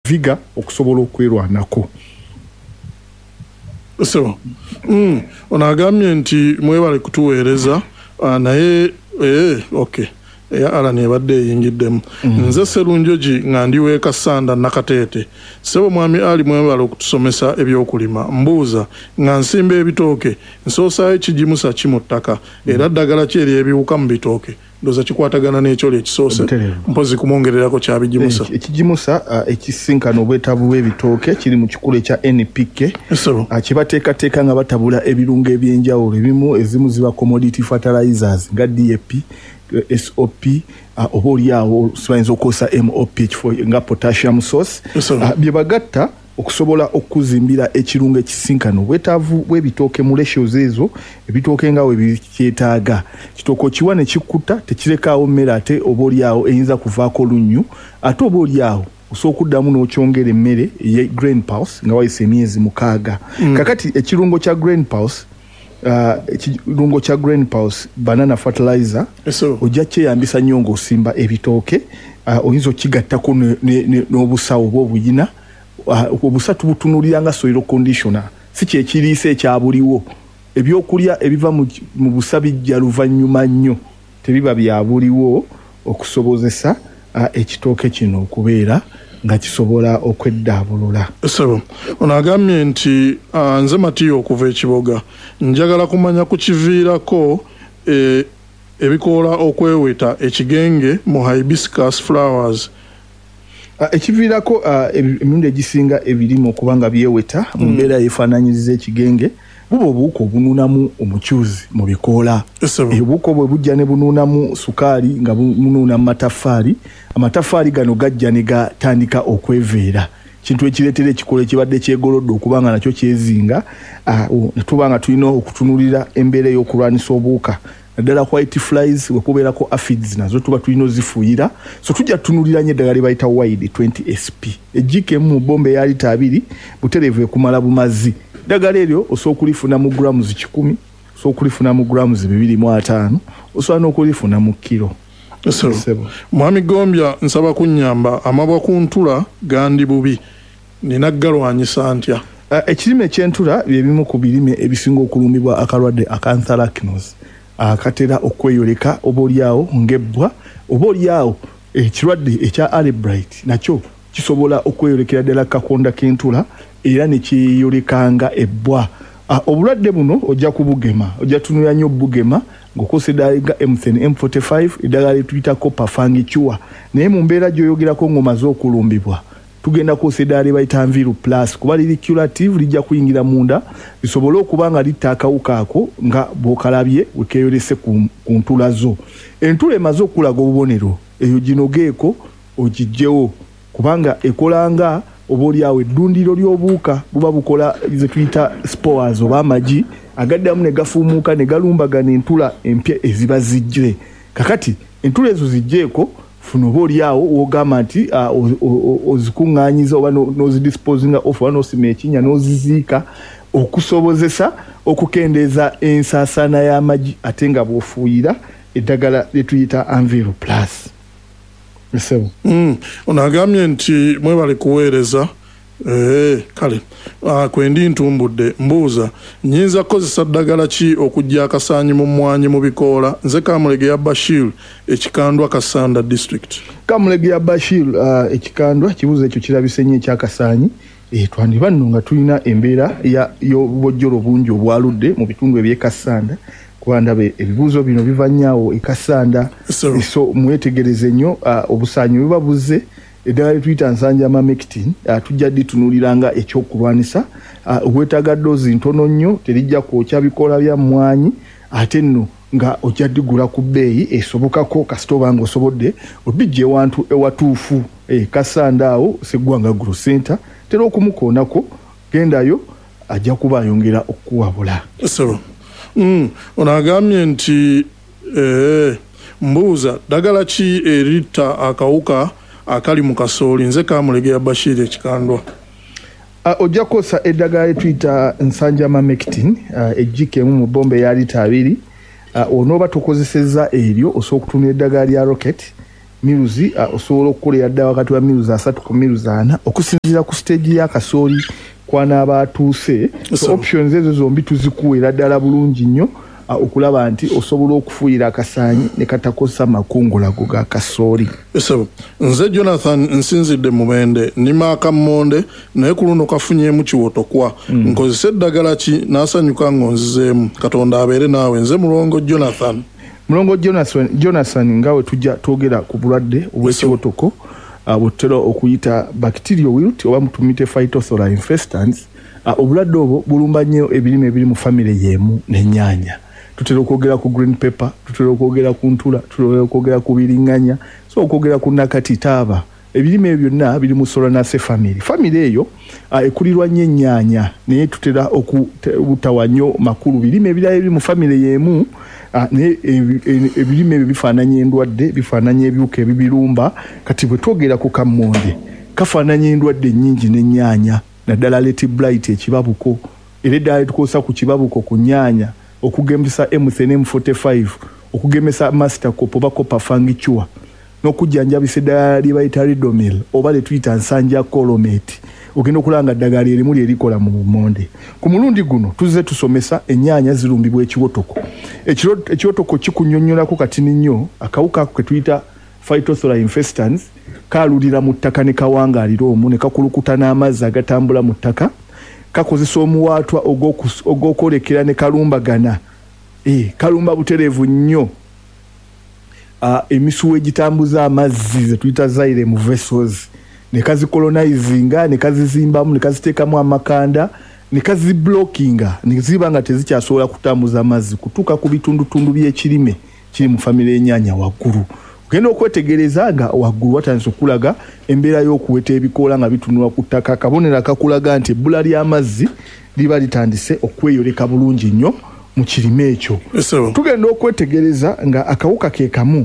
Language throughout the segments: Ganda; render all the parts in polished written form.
viga okusobola okwerwanako. So onagambye nti mwebale kutuweereza naye okay Alan ebadde eyingiddemu. Nze Sserunjogi nga ndi w'e Kasanda Nakateete. Ssebo mwami Ali mwebale okutusomesa ebyokulima. Mbuuza nga nsimba ebitooke nsoosayo ekigimusa kimu ttaka era ddagala ki ery'ebiwuka mu bitooke ndoza kikwatagana n'ekyo ekisoose mpozi kumwongererako kyabigimusa. Ekigimusa ekisinkana obwetaavu bw'ebitooke kiri mu kikula ekya NPK. Kibateekateeka nga batabula ebirungo ebyenjawulo ebimu ezimu ziba commodity fertilizers nga DAP SOP oba oliawo sibayinza okukosa MOP nga potassium source bye bagatta okusobola okuzimbira ekirungo ekisinkano obwetaavu bw'ebitooke mu ratios ezo ebitooke nga we bikyetaaga. Kitooke kiwa ne kikutta tekirekaawo mmere ate oba oliawo eyinza kuvaako lunnyu ate oba oliawo osobola okuddamu n'okyongera emmere ye grain pulse nga wayise emyezi 6. Kakati ekirungo kya grain pulse ekirungo kya grain pulse banana fertilizer ojja kyeyambisa nnyo ng'osimba ebitooke oyinza okigattako n'obusawo oba obuyina obusa tubutunulira nga soil conditioner si kyekiriisa ekyabuliwo ebyokulya ebiva mu busa bijja luvannyuma nnyo tebiba byabuliwo okusobozesa ekitooke kino okubeera nga kisobola okweddaabulula. Sebo onagambye nti nze Matiyo okuva ekiboga njagala kumanya ku kiviirako ebikoola okweweta ekigenge mu hibiscus flowers. Ekiviirako emirundi egisinga ebirimu okuba nga byeweta mu mbeera yeefaananyiriza ekigenge buba obuwuka obunuunamu omukyuzi mu bikoola. Obuwuka bwe bujja ne bunuunamu sukaali nga bunuuna mu mataffaali. Amataffaali gano gajja ne gatandika okweveera. Kintu ekireetera ekikoola ekibadde kyegolodde okuba nga nakyo kyezinga ne tuba nga tulina okutunulira embeera ey'okulwanisa obuwuka. Naddala white flies wekubeerako aphids nazo tuba tulina ozifuuyira. So tujja tunulira nnyo eddagala lye bayita wide 20 SP. Ejjike mu bbomba eya lita 2 butereevu ekumala bumazi. Eddagala eryo osobola okulifuna mu grams 10, osobola okulifuna mu grams 2.5, osobola n'okulifuna mu kilo. Mwami Gombya nsaba kunnyamba amabwa ku ntula gandi bubi nina galwanyisa ntya? Ekirime ky'entula bye bimu ku birime ebisinga okulumbibwa akalwadde akantharacnose akatera okweyoleka oba oliawo ng'ebbwa oba oliawo ekirwadde ekya Albright nakyo kisobola okweyolekera ddala kakonda k'entula era ne kyeyolekanga ebbwa. Obulwadde buno ojja kubugema ojja tunula nnyo bugema ng'okosa eddagala nga M45 eddagala lye tuyita copper fangicua naye mu mbeera gy'oyogerako ng'omaze okulumbibwa tugenda kukosa eddagala lye bayita Anviru Plus kuba liri curative lijja kuyingira munda lisobole okuba nga litta akawuka ako nga bw'okalabye wekeeyolese ku ntula zo. Entula emaze okulaga obubonero eyo ginogeeko ogijjewo kubanga ekolanga oba oliawo eddundiro ly'obuwuka buba bukola ze tuyita spores oba amagi agaddamu ne gafuumuuka ne galumbagana entula empya eziba zijje. Kakati entula ezo zijjeeko funa oba oliawo wogamba nti ozikuŋŋaanyiza oba n'ozidisposinga off oba n'osima ekinnya n'oziziika okusobozesa okukendeeza ensaasaana y'amagi ate nga bw'ofuuyira eddagala lye tuyita Anviru Plus. Onagambye nti mwebale kuweereza kale kwendi ntumbudde mbuuza nyinza kukozesa ddagala ki okujja akasaanyi mu mmwanyi mu bikoola? Nze Kamulege ya Bashir ekikandwa Kasanda district. Kamulege ya Bashir ekikandwa kibuuzo ekyo kirabise nnyo ekyakasaanyi twandiba nno nga tulina embeera y'obubojjolo bungi obwaludde mu bitundu eby'e Kasanda kuba ndaba ebibuuzo bino biva nnyo e Kasanda so mwetegereze nnyo obusaanyi buba buzze eddagala lye tuyita Nsanjama-Mectin tujja ditunuliranga ekyokulwanisa weetaaga ddoozi ntono nnyo terijja kwokya bikoola bya mmwanyi ate nno nga ojja digula ku bbeeyi esobokako kasita oba nga osobodde obijja ewantu ewatuufu Kasanda awo Sseggwanga Agro Center tera okumukoonako gendayo ajja kuba ayongera okuwabula. Onagambye nti mbuuza ddagala ki eritta akawuka akali mu kasooli? Nze Kamulege ya Bashir ekikandwa. Ojja kukosa eddagala lye tuyita Nsanjama-Mectin ejjikemu mu bbomba eya lita 2 onooba tokozesezza eryo osobola okutunula eddagala lya Rocket miruzi osobola okukolera ddala wakati wa miruzi 3 ku miruzi 4 okusinziira ku stage ya kasooli kw'anaaba atuuse. So options ezo zombi tuzikuweera ddala bulungi nnyo okulaba nti osobola okufuuyira akasaanyi ne katakosa makungulago ga kasooli. Nze Jonathan nsinzidde Mubende nima akammonde naye ku luno kafunyeemu kiwotokwa nkozesa eddagala ki n'asanyuka ng'onzizeemu. Katonda abeere naawe. Nze mulongo Jonathan. Mulongo Jonathan nga we tujja twogera ku bulwadde obw'ekiwotoko bw'otera okuyita bacterial wilt oba mutumite Phytophthora infestans. Obulwadde obwo bulumba nnyo ebirime ebiri mu famire y'emu n'ennyaanya. Tutera okwogera ku green pepper, tutera okwogera ku ntula, tutera okwogera ku biringanya, so okwogera ku nakati taaba. Ebirime ebyo byonna biri mu Solanaceae family. Family eyo ekulirwa nnyo ennyaanya naye tutera okutawa nnyo makulu birime ebirala ebiri mu family y'emu. Ebirime ebyo bifaananya endwadde, bifaananya ebiwuka ebibirumba. Kati bwe twogera ku kammonde kafaananya endwadde nnyingi n'ennyaanya, naddala Leti Blight ekibabuko. Era eddala tukozesa ku kibabuko ku nnyaanya okugemesa M10 M45, okugemesa master cop oba copper fungitua, n'okujjanjabisa eddagala lye bayita Ridomil oba le tuyita nsanja colomate. Ogenda okulanga ddagala erimu lye likola mu bummonde. Ku mulundi guno tuzze tusomesa ennyaanya zirumbibwa ekiwotoko. Ekiwotoko kikunnyonnyolako katini nnyo akawuka ke tuyita Phytophthora infestans kaalulira mu ttaka ne kawangaalira omwo ne kakulukuta n'amazzi agatambula mu ttaka. Kakozesa omuwaatwa ogw'okwolekera ne kalumbagana. Kalumba butereevu nnyo emisuwa egitambuza amazzi ze tuyita xylem vessels. Ne kazikolonizinga, ne kazizimbamu, ne kaziteekamu amakanda, ne kaziblockinga, ne ziba nga tezikyasobola kutambuza amazzi kutuuka ku bitundutundu by'ekirime kiri mu famire y'ennyaanya waggulu. Ogenda okwetegereza nga waggulu watandise okulaga embeera y'okuweta ebikoola nga bitunulwa ku ttaka. Akabonero akakulaga nti ebbula ly'amazzi liba litandise okweyoleka bulungi nnyo mu kirime ekyo. Tugenda okwetegereza nga akawuka ke kamu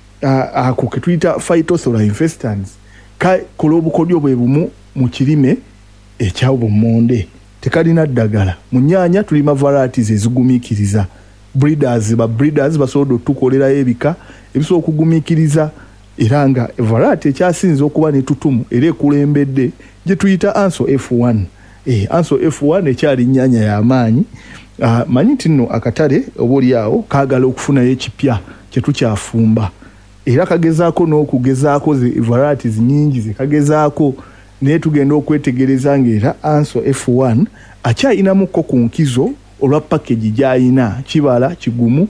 ako ke tuyita Phytophthora infestans kakola obukodyo bwe bumu mu kirime eky'obummonde. Tekalina ddagala. Mu nnyaanya tulima varieties ezigumiikiriza. Breeders basobola otukolerayo ebika ebisobola okugumiikiriza era nga variety ekyasinze okuba n'ettutumu era ekulembedde gye tuyita Anso F1. Anso F1 ekyali nnyaanya y'amaanyi. Manyi nti nno akatale oboolyawo kaagala okufunayo ekipya kye tukyafumba. Era kagezaako n'okugezaako varieties nnyingi ze kagezaako naye tugenda okwetegereza ng'era Anso F1 akyayinamukko ku nkizo olwa package gy'ayina kibala kigumu,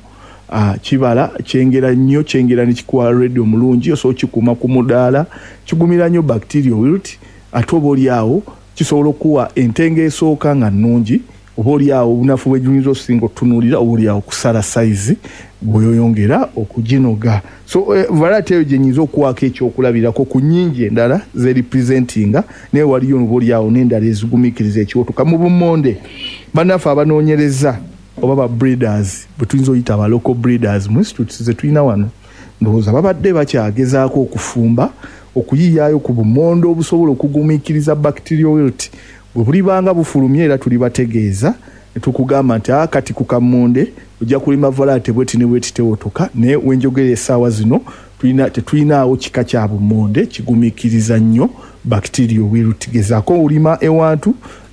kibala kyengera nnyo, kyengera ne kikuwa radio mulungi osobola kikuma ku mudaala, kigumira nnyo bacterial wilt, ate oboolyawo kisobola okuwa entenga esooka nga nnungi, oboolyawo obunafu bw'ejjuniza osinga otunuulira, oboolyawo kusala size bw'oyongera okuginoga. So variety eyo gye nnyinza okuwaako ekyokulabirako ku nnyingi endala ze representinga naye waliyo oboolyawo n'endala ezigumiikiriza ekiwotoka mu bummonde. Bannaffe abanoonyereza oba ba breeders bwe tuyinza oyita aba local breeders mu institutes ze tulina wano, ndowooza babadde bakyagezaako okufumba okuyiyaayo ku bummonde obusobola okugumiikiriza bacterial wilt. Bwe bulibanga bufulumye era tuli bategeeza ne tukugamba nti kati ku kammonde ojja kulima variety bweti ne bweti tewotoka, naye wenjogera essaawa zino tetulinaawo kika kya bummonde kigumiikiriza nnyo bacterial wilt. Gezaako olima ewantu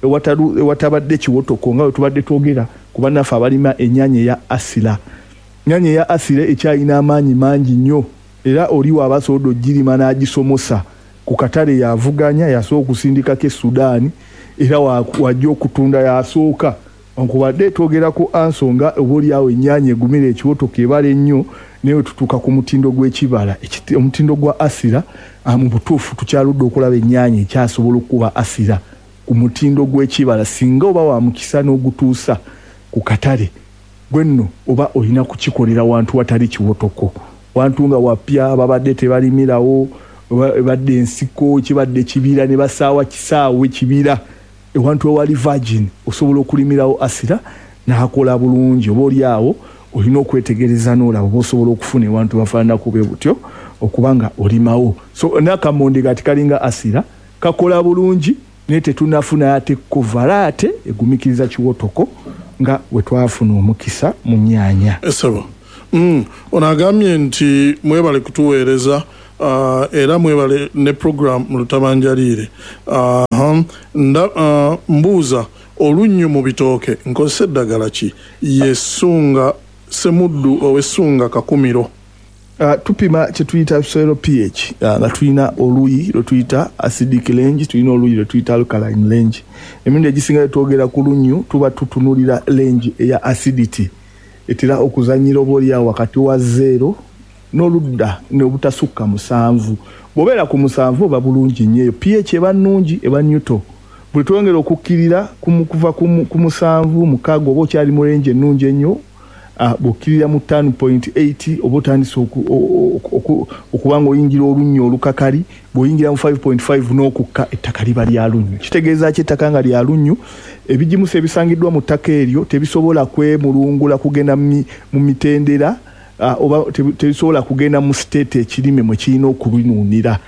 ewatabadde kiwotoko nga we tubadde twogera ku bannaffe abalima ennyaanya eya asira. Ennyaanya eya asira ekyalina amaanyi mangi nnyo era oliwo abasobola ogirima n'agisomosa ku katale yavuganya yasobola okusindikako e Sudaani era wajja okutunda yasooka. Onkubadde twogera ku Anso nga oboolyawo ennyaanya egumira ekiwotoka ebala ennyo naye tutuuka ku mutindo gw'ekibala. Omutindo gwa asira mu butuufu tukyaludde okulaba ennyaanya ekyasobola okuba asira ku mutindo gw'ekibala singa oba wa mukisa n'ogutuusa ku katale gwe nno oba olina kukikolera wantu watali kiwotoko, wantu nga wapya babadde tebalimirawo, badde ensiko kibadde kibira ne basaawa kisaawe kibira ewantu ewali virgin osobola okulimirawo asira n'akola bulungi. Oboolyawo olina okwetegereza n'olaba oba osobola okufuna ewantu bafaananako bwe butyo okuba nga olimawo. So n'akammonde kati kalinga asira kakola bulungi naye tetunafuna ate ko variety egumikiriza kiwotoko nga we twafuna omukisa mu nnyaanya. Ono agambye nti mwebale kutuweereza era mwebale ne program Lutamanjaliire. Mbuuza olunnyu mu bitooke nkozesa eddagala ki? Yesunga semuddu owesunga kakumiro. Tupima kye tuyita soil pH nga tulina oluyi lwe tuyita acidic range, tulina oluyi lwe tuyita alkaline range. Emirundi egisinga twogera ku lunnyu tuba tutunulira range eya acidity etera okuzanyira obaolyawo wakati wa 0 n'oludda n'obutasukka 7. Bw'obeera ku 7 oba bulungi nnyo, pH eba nnungi, eba neutral. Buli twongera okukkirira kuva ku 7 mukaaga oba okyali mu range ennungi ennyo, bw'okkirira mu 10.8 oba otandise okuba ng'oyingira olunnyu olukakali, bw'oyingira mu 5.5 n'okukka ettaka liba lya lunnyu. Kitegeeza ki ettaka nga lya lunnyu? Ebigimusa ebisangiddwa mu ttaka eryo tebisobola kwemulungula kugenda mu mitendera oba tebisobola kugenda mu state ekirime mwe kirina okubinuunira.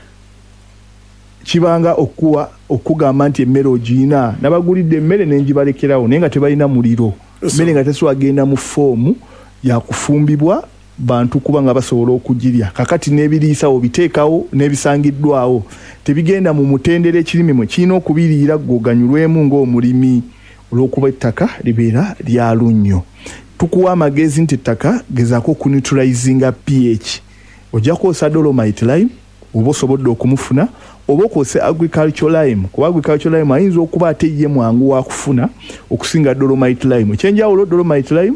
Kibanga okugamba nti emmere ogiina, nabagulidde emmere n'engibalekerawo naye nga tebalina muliro. Emmere nga tesobola genda mu foomu ya kufumbibwa bantu kuba nga basobola okugirya. Kakati n'ebiriisa obiteekawo n'ebisangiddwawo tebigenda mu mutendera ekirime mwe kirina okubiriira gw'oganyulwemu ng'omulimi olw'okuba ettaka libeera lya lunnyo. Tukuwa amagezi nti ettaka gezaako okuneutralizinga pH. Ojja kwosa dolomite lime oba osobodde okumufuna, oba okwose agricultural lime, kuba agricultural lime ayinza okuba ate ye mwangu wa kufuna okusinga dolomite lime. Ekyenjawulo, dolomite lime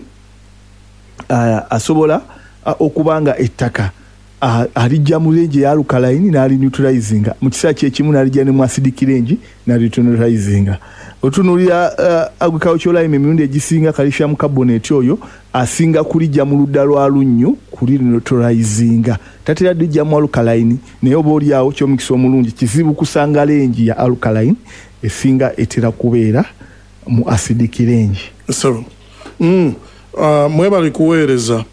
asobola okubanga ettaka alijja mu range ya alkaline n'ali neutralizinga, mu kiseera kyekimu n'alijja ne mu acidic range n'ali neutralizinga. Otunulira agricultural lime emirundi egisinga calcium carbonate oyo asinga kulijja mu ludda lwa lunnyu kuli neutralizinga. Tatera dijja mu alkaline, naye oba olyawo ky'omukisa omulungi kizibu kusanga range ya alkaline esinga etera kubeera mu acidic range. So, mwebali kuweereza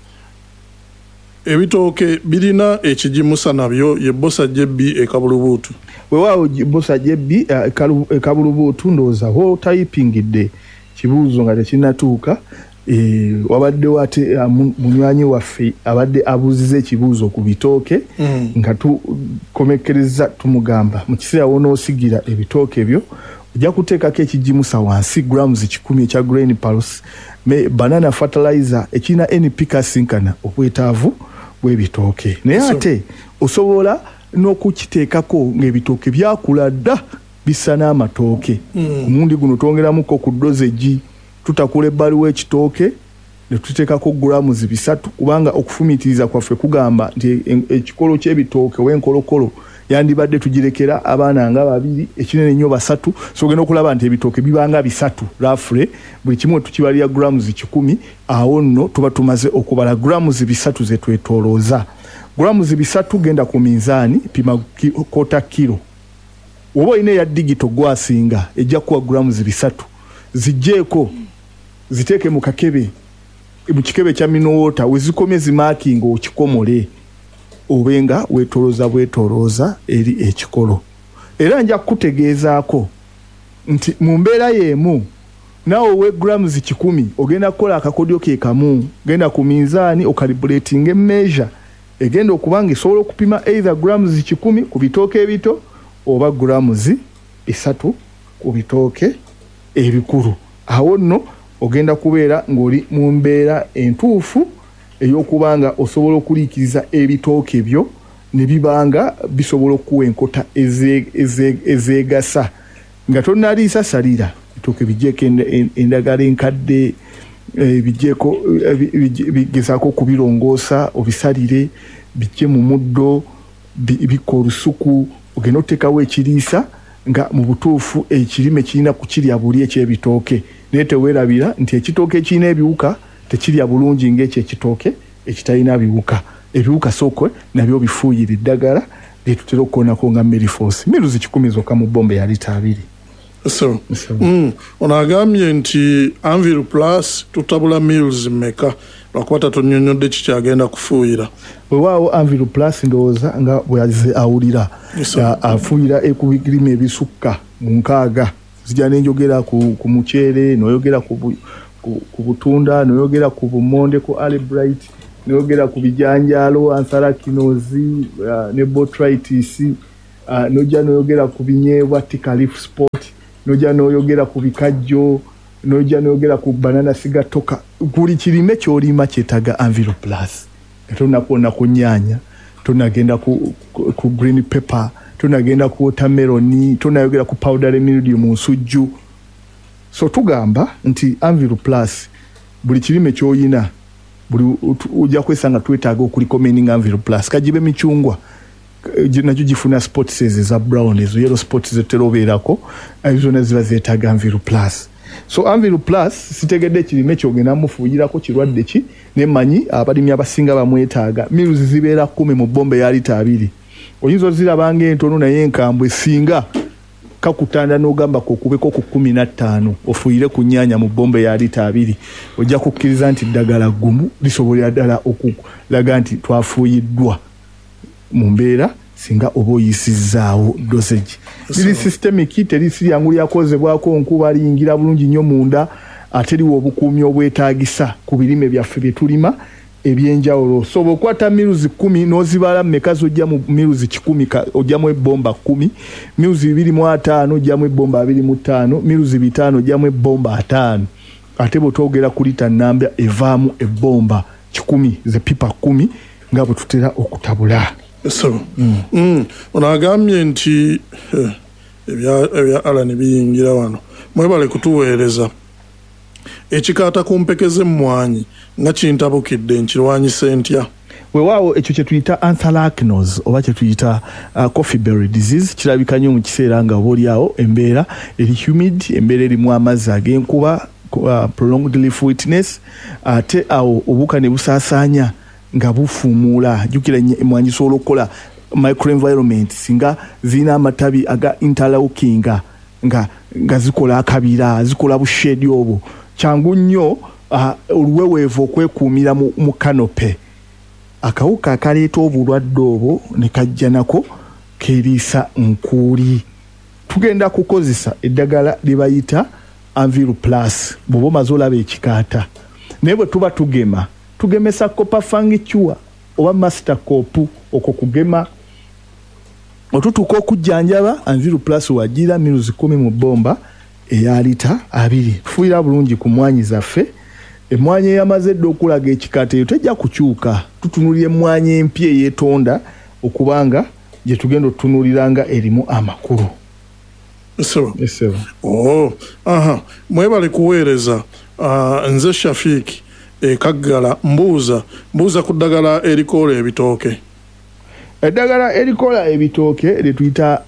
ebitooke birina ekigimusa nabyo ye bosa jebbi ekabulubuutu. Weewaawo bosa jebbi ekabulubuutu ndowooza ho tayipingidde kibuuzo nga tekinnatuuka. Wabadde wate munywanyi waffe abadde abuuziza ekibuuzo ku bitooke nga tukomekkereza tumugamba mu kiseera wonoosigira ebitooke byo ojja kuteekako ekigimusa wansi grams 10 ekya grain pulse banana fertilizer ekirina NPK kasinkana obwetaavu bw'ebitooke. Naye ate osobola n'okukiteekako ng'ebitooke byakula dda bisa n'amatooke. Ku mundi guno twongeramuko ku dosage, tutakula ebbali w'ekitooke ne tuteekako grams 3 kubanga okufumiitiriza kwaffe kugamba nti ekikolo ky'ebitooke w'enkolokolo yandibadde tugirekera abaana nga 2 ekinene nnyo 3, so ogenda okulaba nti ebitooke bibanga 3 rafule buli kimu tukibalira grams 10. Awo nno tuba tumaze okubala grams 3 ze twetolooza. Grams 3 genda ku minzaani pima kota kilo. Oba ine ya digito gwasinga ejja kuwa grams 3. Zijjeeko ziteeke mu kakebe, mu kikebe kya minowota wezikomye zimakinga okikomole obenga bwetolooza eri ekikolo. Era nja kutegeezaako nti mu mbeera y'emu naawe we grams 10 ogenda kukola akakodyo ke kamu, genda ku minzaani okalibrating measure egenda okubanga esobola okupima either grams 10 ku bitooke ebito oba grams 3 ku bitooke ebikulu. Awo nno ogenda kubeera ng'oli mu mbeera entuufu ey'okubanga osobola okuliikiriza ebitooke byo ne bibanga bisobola okuwa enkota ezeegasa nga tonnaliisa salira. Ebitooke bijjeeko endagala enkadde, bijjeeko bigezaako kubirongoosa obisalire bijje mu muddo bikka olusuku, ogenda oteekawo ekiriisa nga mu butuufu ekirime kirina kukirya buli ekyebitooke. Naye teweerabira nti ekitooke ekirina ebiwuka tekirya bulungi ng'ekyo ekitooke ekitalina biwuka. Ebiwuka sooka nabyo bifuuyira eddagala lyetutera okukoonako nga Meriforce miruzi 10 zokka mu bbomba ya lita 2. So, ono agambye nti Anvil Plus tutabula mills mmeka lwakuba tatonnyonnyodde kikyagenda kufuuyira. Weewaawo Anvil Plus ndowooza nga bw'azze awulira afuuyira ekubirime ebisukka mu 6. Zijja n'enjogera ku muceere, n'oyogera ku butunda, n'oyogera ku bumonde, ku Albright, noyogera ku bijanjaalo anthracnose ne botrytis nojja noyogera ku binyeebwa tikalif sport nojja noyogera ku bikajjo nojja noyogera ku banana sigatoka buli kirime kyolima kyetaga Anvilo Plus tonakuona ku nnyanya tonagenda ku green pepper tonagenda ku watermelon tonayogera ku powdery mildew mu nsujju so tugamba nti Anvilo Plus buli kirime kyoyina buli ujja kwesanga twetaaga okulikomendinga Anvilo Plus kajibe michungwa nakyo gifuna spots za brown ezo yellow spots zeterobeerako zonna ziba zeetaaga Anvilo Plus so Anvilo Plus sitegedde kirime kyogenda mufuuyirako kirwadde ki nemanyi abalimi abasinga bamwetaaga miruzi zibeera 10 mu bomba ya lita 2 oyinza ozirabanga entono naye enkambwe singa kakutanda n'ogamba kokubeko ku 15 ofuuyire ku nnyanya mu bomba ya lita 2 ojja kukkiriza nti ddagala gumu lisobolera ddala okulaga nti twafuuyiddwa mu mbeera singa oba oyisizaawo dosage liri systemic terisiryangu lyakozebwako nkuba liyingira bulungi nnyo munda ate liwa obukuumi obwetaagisa ku birime byaffe bye tulima ebyenjawulo so bw'okwata miruzi 10 n'ozibala mmeka zojja mu miruzi 10 ojjamu ebbomba 10 miruzi 25 ojjamu ebbomba 25 miruzi 5 ojjamu ebbomba 5 ate bw'otwogera ku lita nnamba evaamu ebbomba 10 ze pipa 10 nga bwe tutera okutabula so onagambye nti ebya Alan biyingira wano mwebale kutuweereza ekikaata ku mpeke z'emmwanyi nga kintabukidde nkirwanyise ntya weewaawo ekyo kye tuyita anthracnose oba kye tuyita coffee berry disease kirabika nnyo mu kiseera nga oba oliawo embeera eri humid embeera erimu amazzi ag'enkuba prolonged leaf wetness ate awo obuuka ne busaasaanya nga bufuumuula jjukira emmwanyi sobola okukola microenvironment singa zirina amatabi aga interlocking nga zikola akabira zikola bushedi obwo kyangu nnyo oluweweevu okwekuumira mu kanope akawuka akaleeta obulwadde obwo ne kajja nako keeriisa nkuuli tugenda kukozesa eddagala lye bayita Anvilo Plus bw'oba omaze olaba ekikaata naye bwe tuba tugemesa copper fungicula oba master kopu okwo kugema otutuuka okujjanjaba Anvilo Plus wagira miruzi 10 mu bomba eya lita 2 tufuuyira bulungi ku mmwanyi zaffe emmwanyi eyamaze dde okulaga ekikaata eyo tejja kukyuka tutunulira emmwanyi empya eyeetonda okubanga gye tugenda otutunuliranga erimu amakulu mwebale kuweereza nze Shafiiki Kaggala mbuuza ku ddagala erikoola ebitooke eddagala erikola ebitooke lyetuyita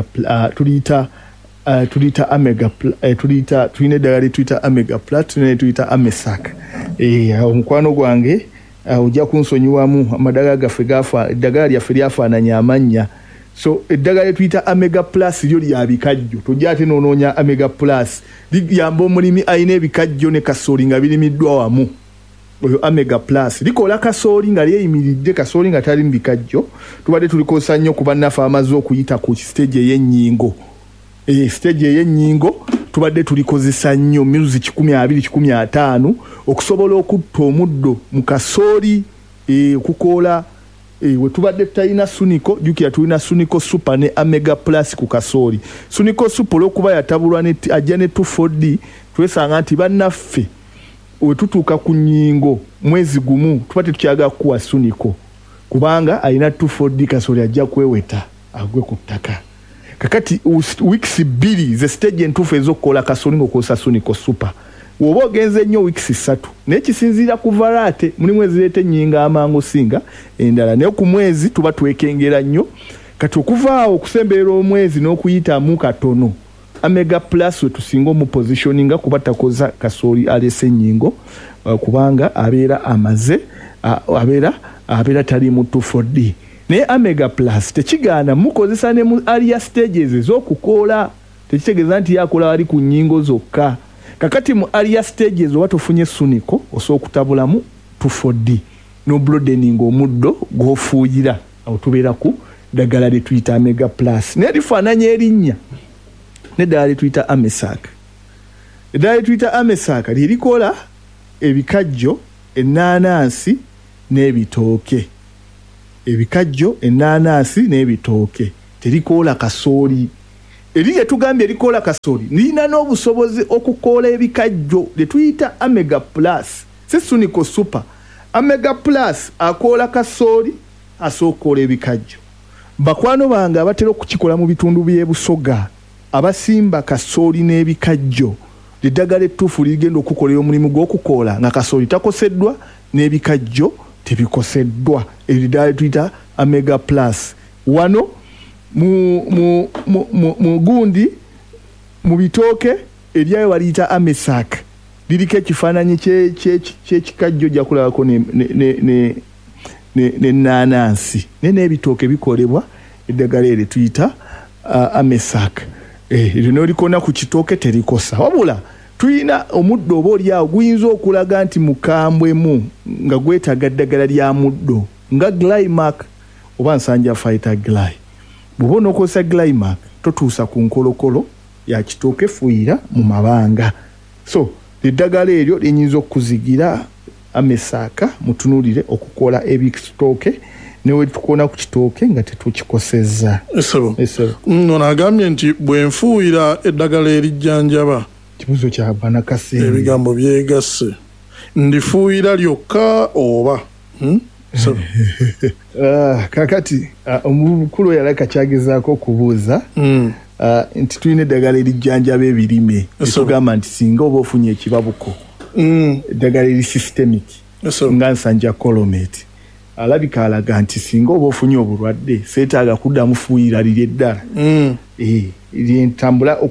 tulina eddagala lyetuyita Amega Plus tulina lyetuyita Amesac omukwano gwange ojja kunsonyiwamu amadagala gaffe eddagala lyaffe lyafaananya amannya so eddagala lyetuyita Amega Plus lyo lya bikajjo tojja ate noonoonya Amega Plus liyamba omulimi alina ebikajjo ne kasooli nga birimiddwa wamu oyo Amega Plus likola kasooli nga lyeyimiridde kasooli nga tali mu bikajjo tubadde tulikozesa nnyo ku bannaffe amaze okuyita ku stage ey'ennyingo stage ey'ennyingo tubadde tulikozesa nnyo miruzi 12-15 okusobola okutta omuddo mu kasooli okukoola we tubadde talina suniko jjukira tulina suniko super ne Amega Plus ku kasooli suniko super olw'okuba yatabulwa ajja ne 2,4-D twesanga nti bannaffe we tutuuka ku nnyingo mwezi gumu tuba tetukyaga kuwa suniko kubanga alina 2,4-D kasooli ajja kweweta agwe ku ttaka kakati weeks 2 ze stage entuufu ez'okukola kasooli ng'okozesa suniko super woba ogenze nnyo weeks 3 naye kisinziira ku variety mulimu ezireeta ennyinga amangu singa endala naye ku mwezi tuba twekengera nnyo kati okuva awo okusemberera omwezi n'okuyitamu katono Amega Plus we tusinga mu positioninga kuba takoza kasooli alese ennyingo kubanga abeera amaze abeera tali mu 2,4-D naye Amega Plus tekigaana mukozesa ne mu earlier stages ez'okukoola tekitegeeza nti yakola wali ku nnyingo zokka kakati mu earlier stages oba tofunye suniko osobola okutabulamu 2,4-D n'obroadening omuddo gw'ofuuyira awo tubeera ku ddagala lye tuyita Amega Plus naye lifaananya erinnya n'eddagala lye tuyita Amesac eddagala lye tuyita Amesac lye likola ebikajjo ennaanansi n'ebitooke. Ebikajjo, ennaanansi n'ebitooke terikoola kasooli. Erye tugambye erikoola kasooli lirina n'obusobozi okukoola ebikajjo lye tuyita Omega Plus. Si Sunico Super. Omega Plus akoola kasooli asookola ebikajjo. Bakwano bange abatera okukikola mu bitundu by'ebusoga abasimba kasooli n'ebikajjo eddagala ettuufu ligenda okukolera omulimu gw'okukoola nga kasooli takoseddwa n'ebikajjo tebikoseddwa. Eriddaala tuyita Omega Plus. Wano mu gundi mu bitooke eryayo baliyita Amesak liriko ekifaananyi ky'ekikajjo jja kulabako n'ennaanansi n'ebitooke bikolebwa eddagala eryo tuyita Amesak. Eryo n'olikona ku kitooke terikosa. Wabula tuyina omuddo oba oliawo guyinza okulaga nti mukambwemu nga gwetaaga ddagala lya muddo nga Glymac oba nsanja fighter Gly. Bw'oba onookozesa Glymac totuusa ku nkolokolo ya kitooke, fuuyira mu mabanga. So eddagala eryo linyinza okuzigira Amesaaka mutunuulire okukola ebitooke newe tukona ku kitooke nga tetukikosezza. Esebo. Ono agambye nti bwe nfuuyira eddagala erijjanjaba. Kibuzo kya Banakasenge. Ebigambo byegasse. Ndifuuyira lyokka oba. Kakati omukulu yalaka kyagezaako okubuuza nti tulina eddagala erijjanjaba ebirime. Tugamba nti singa oba ofunye ekibabuko eddagala eri systemic nga nsanja Colomate alabika alaga nti singa oba ofunye obulwadde seetaaga kuddamu fuuyira liri eddala lyentambula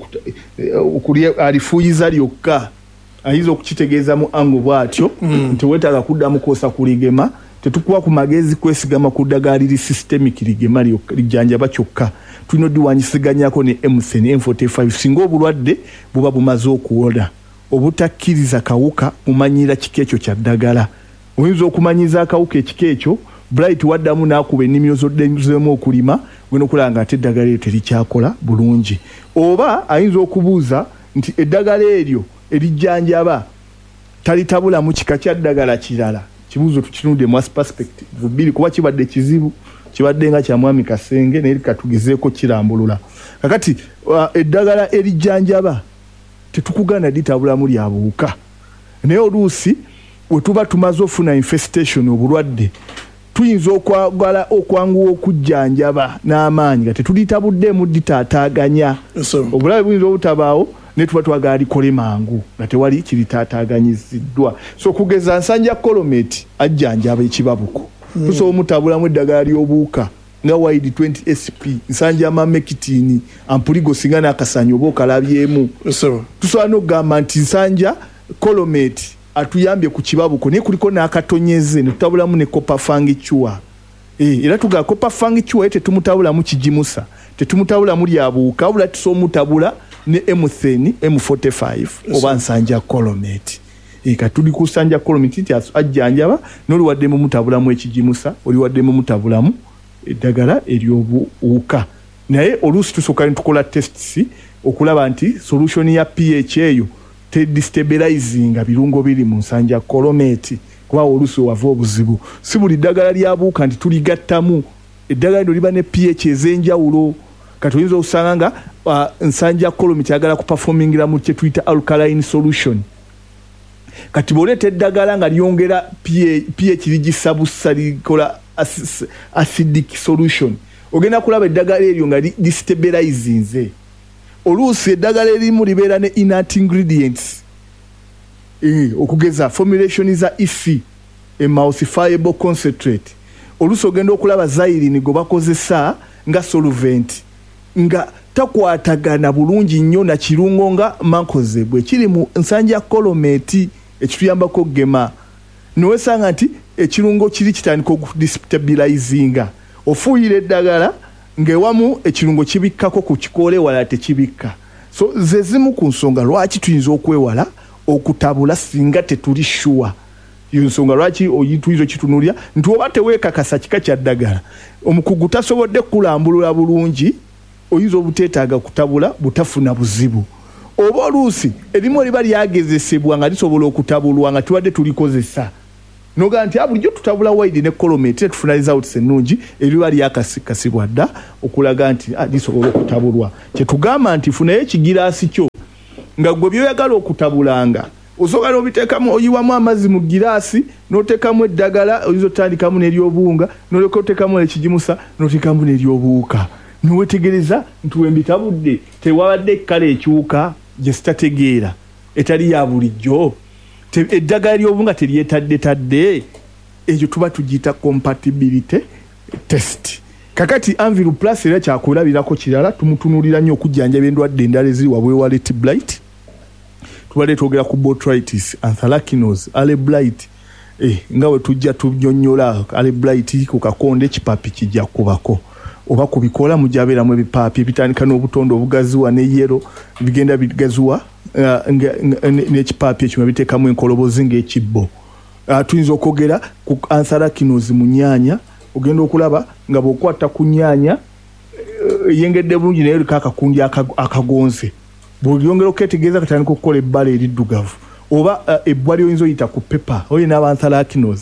alifuuyiza lyokka ayinza okukitegeeza mu ango bw'atyo nti weetaaga kuddamu koosa kuligema. Tetukuwa ku magezi kwesigama ku ddagala liri systemic ligema lijjanjaba kyokka. Tulina oddiwanyisiganyako ne M10 M45 singa obulwadde buba bumaze okuwola obutakkiriza kawuka mumanyira kika ekyo kya ddagala. Oyinza okumanyiza akawuka ekika ekyo Bright waddamu n'akuba ennimiro zoddemu okulima gwena okulanga ate eddagala eryo terikyakola bulungi. Oba ayinza okubuuza nti eddagala eryo erijjanjaba talitabulamu kika kya ddagala kirala. Kibuzo tukinudde mu perspective bubiri kuba kibadde kizibu kibadde nga kya Mwami Kasenge naye katugezeeko kirambulula. Kakati eddagala erijjanjaba tetukugana litabulamu lya buwuka. Naye oluusi we tuba tumaze ofuna infestation obulwadde tuyinza okwagala okwanguwa okujjanjaba n'amaanyi nga tetulitabuddemu ditaataaganya. Obulabe buyinza obutabaawo ne tuba twagala likole mangu nga tewali kiritaataaganyiziddwa. So kugeza nsanja Colomate ajjanjaba ekibabuko. Tusobola omutabulamu eddagala ly'obuwuka nga wide 20 SP nsanja Mamekitini ampuligo singa n'akasanyi oba okalabyemu. Tusobola n'okugamba nti nsanja Colomate atuyambye ku kibabuko naye kuliko n'akatonyeze ne tutabulamu ne copper fangicua. Era tuga copper fangicua tetumutabulamu kijimusa tetumutabulamu lya buwuka wabula tusobola omutabula ne M10 M45 oba nsanja Colomate. Katuli kusanja Colomate nti ajjanjaba n'oluwaddemu mutabulamu ekijimusa oliwaddemu mutabulamu eddagala ery'obuwuka. Naye oluusi tusooka ne tukola tests okulaba nti solution ya pH eyo tedestabilizinga birungo biri mu nsanja Colomate kuba oluusi wava obuzibu. Si buli ddagala lya buwuka nti tuligattamu eddagala lyo liba ne pH ez'enjawulo. Kati oyinza okusanga nga nsanja Colomate agala kuperformingira mu kye tuyita alkaline solution. Kati bw'oleeta eddagala nga lyongera pH ligisabusa likola acidic solution ogenda kulaba eddagala eryo nga destabilizinze. Oluusi eddagala erimu libeera ne inert ingredients okugeza formulation za ifi emulsifiable concentrate. Oluusi ogenda okulaba xylene gwe bakozesa nga solvent nga takwatagana bulungi nnyo na kirungo nga mankozebwe kiri mu nsanja Colomate ekituyambako gema. Nowesanga nti ekirungo kiri kitandika okudestabilizinga ofuuyira eddagala ng'ewamu ekirungo kibikkako ku kikoole wala tekibikka. So ze zimu ku nsonga lwaki tuyinza okwewala okutabula singa tetuli sure. Iyo nsonga lwaki tuyinza okitunuulira nti oba teweekakasa kika kya ddagala omukugu tasobodde kulambulula bulungi oyinza obuteetaaga kutabula butafuna buzibu. Oba oluusi erimu liba lyagezesebwa nga lisobola okutabulwa nga tuwadde tulikozesa noga nti bulijjo tutabula wide ne colomate tufuna results ennungi ebiba lyakasibwa dda okulaga nti lisobola okutabulwa kyetugamba nti funayo ekigiraasi kyo nga gwe byoyagala okutabulanga osobola n'obiteekamu oyiwamu amazzi mu giraasi n'oteekamu eddagala oyizotandikamu n'eryobuwunga n'oleka oteekamu ekigimusa n'oteekamu n'eryobuwuka niwetegereza nti wembitabudde tewabadde ekkala ekyuka gye sitategeera etali ya bulijjo eddagala ly'obuwunga teryetadde ekyo tuba tugiyita compatibility test kakati Anvil Plus era kyakulabirako kirala tumutunulira nnyo okujjanjaba endwadde endala eziri wabweru wa Leti Blight tubadde twogera ku botrytis, anthracnose, ale blight nga bwe tujja tunyonnyola ale blight ku kakonde ekipapi kijja kubako oba kubikola mujabeeramu ebipapi ebitandika n'obutondo obugaziwa ne yero bigenda bigaziwa n'ekipapi ekyo biteekamu enkolobozi ng'ekibbo tuyinza okwogera ku anthracnose mu nnyanya ogenda okulaba nga bw'okwata ku nnyanya yengedde bulungi naye eriko akakundi akagonze bw'oyongera okwetegereza katandika okukola ebbala eriddugavu oba ebbwa ly'oyinza oyita ku pepa oyo n'abanthracnose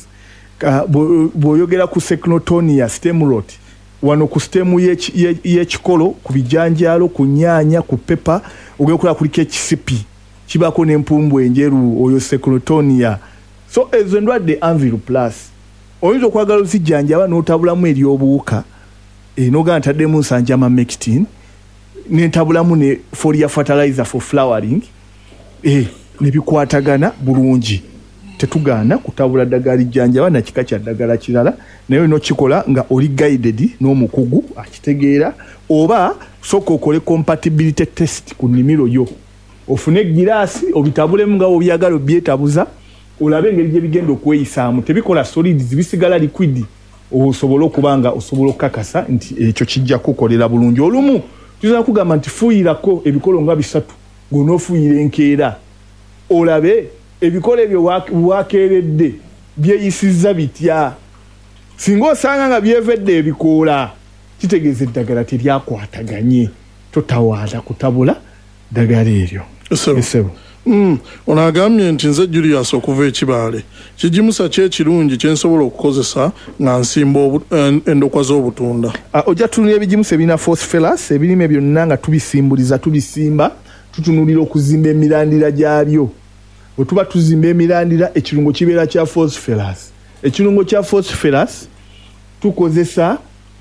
bw'oyogera ku secnotonia stem rot wano ku sitemu y'ekikolo ku bijanjaalo ku nnyanya ku pepa ogenda okulaba kuliko ekisipi kibaako n'empumbu enjeru oyo secnotonia so ezo endwadde Anvil Plus oyinza okwagala ozijjanjaba n'otabulamu ery'obuwuka n'ogamba ntaddemu nsanjama mectin nentabulamu ne foliar fertilizer for flowering nebikwatagana bulungi tetugaana kutabula ddagala lijjanjaba na kika kya ddagala kirala naye nokikola nga oli guided n'omukugu akitegeera oba sooka okole compatibility test ku nnimiro yo ofune giraasi obitabulemu nga obyagala obyetabuza olabe engeri gye bigenda okweyisaamu tebikola solids bisigala liquid osobola okuba nga osobola okukakasa nti ekyo kijja kukolera bulungi olumu tuza kugamba nti fuuyirako ebikolo nga 3 ng'onoofuuyira enkeera olabe ebikolo ebyo wakeeredde byeyisizza bitya singa osanga nga byevedde ebikoola kitegeeza eddagala teryakwataganye totawaala kutabula ddagala eryo esebo ono agambye nti nze Julius okuva ekibaale kigimusa kyekirungi kyensobola okukozesa nga nsimba endokwa z'obutunda ojja tunulira ebigimusa ebirina phosphorus ebirime byonna nga tubisimba tutunulira okuzimba emirandira gyabyo bwe tuba tuzimba emirandira ekirungo kibeera kya phosphorus ekirungo kya phosphorus tukozesa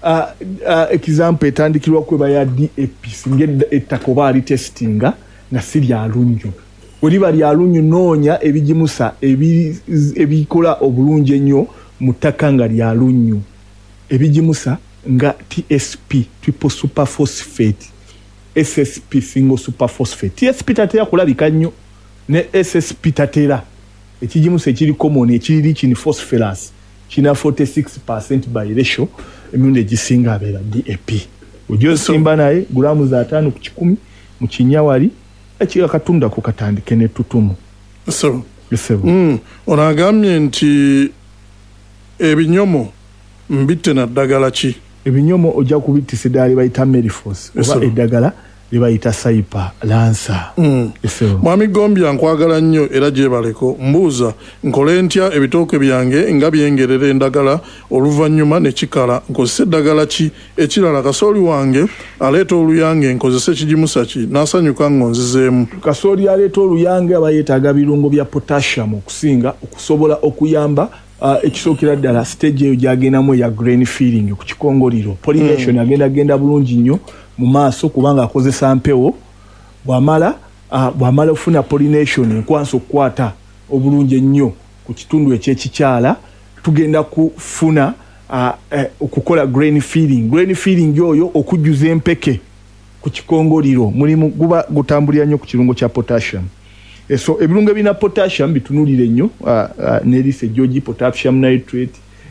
example etandikirwa kweba ya DAP singa ettaka oba alitestinga nga si lya lunyu oliba lya lunyu noonya ebigimusa ebikola obulungi ennyo mu ttaka nga lya lunyu ebigimusa nga TSP triple superphosphate SSP single superphosphate TSP tatera kulabika nnyo ne SSP tatera ekigimusa ekiri common ekiri kini phosphorus kina 46% by ratio emirundi egisinga abeera DAP ojjo simba naye gulamu za 5 ku 10 mu kinyawali ekira katunda ku katandike ne tutumu so ono agambye nti ebinyomo mbitte na ddagala ki ebinyomo ojja kubitisa eddagala bayita Melifos oba eddagala libayita Saipa Lansa Mwami Gombya nkwagala nnyo era gyebaleko mbuuza nkole ntya ebitooke byange nga byengerera endagala oluvannyuma ne kikala nkozese eddagala ki ekirala kasooli wange aleeta oluyange nkozese kigimusa ki n'asanyuka ngonzizeemu kasooli aleeta oluyange aba yeetaaga birungo bya potassium okusinga okusobola okuyamba ekisookera ddala stage eyo gyagendamu eya grain feeding ku kikongoliro pollination agenda bulungi nnyo mu maaso kubanga akozesa mpewo bw'amala ofuna pollination enkwanso okukwata obulungi ennyo ku kitundu ekyekikyala tugenda kufuna okukola grain feeding oyo okujjuza empeke ku kikongoliro mulimu guba gutambulira nnyo ku kirungo kya potassium so ebirungo ebina potassium bitunulire nnyo nerise joji potassium nitrate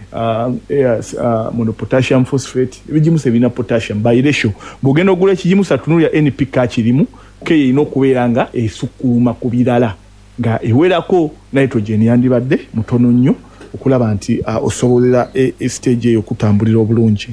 monopotassium phosphate ebigimusa ebina potassium by ratio bw'ogenda ogula ekigimusa tunulira NPK kirimu ke yina okubeera nga esukkuluma ku birala nga ewerako nitrogen yandibadde mutono nnyo okulaba nti osobolera stage eyo okutambulira obulungi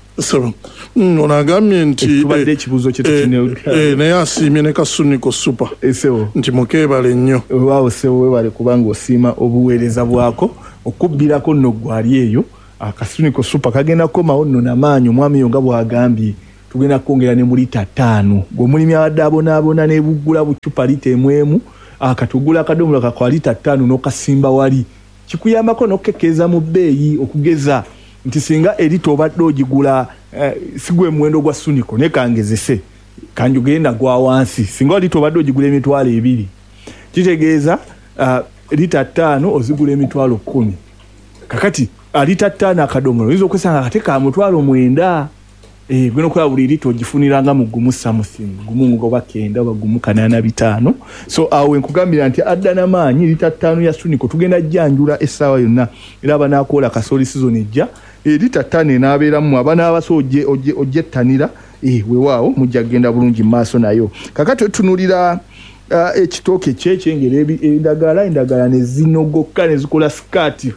ono agambye nti tubadde ekibuuzo naye asiimye ne kasuniko super nti mukeebale nnyo waawo sebo webale kubanga osiima obuweereza bwako okubbirako nno gwali eyo akasuniko supa kagenda komawo nno n'amaanyi omwami yo nga bw'agambye tugenda kwongera ne mu lita 5 gw'omulimi abadde abonaabona n'ebuggula bucupa lita emu akatugula akadomola kakwa lita 5 n'okasimba wali kikuyambako n'okkekeeza mu bbeeyi okugeza nti singa erita obadde ogigula sigwe muwendo gwa suniko ne kangezese kanjugenda gwa wansi singa erita obadde ogigula emitwalo 2 kitegeeza lita 5 ozigula emitwalo 10 kakati lita 5 akadomola oyinza okwesanga kate ka mutwalo 9 gwena okola buli lita ogifuniranga mu gumu samusingi gumu oba 9 oba gumu 85 so awe nkugambira nti adda n'amaanyi lita 5 ya suniko tugenda jjanjula essaawa yonna era abanaakola kasooli season ejja lita 5 enaabeeramu abaana abaso ojettanira weewaawo mujja kgenda bulungi mu maaso nayo kakati otunulira ekitooke kyekyengera endagala ne zinogokka ne zikola sikaati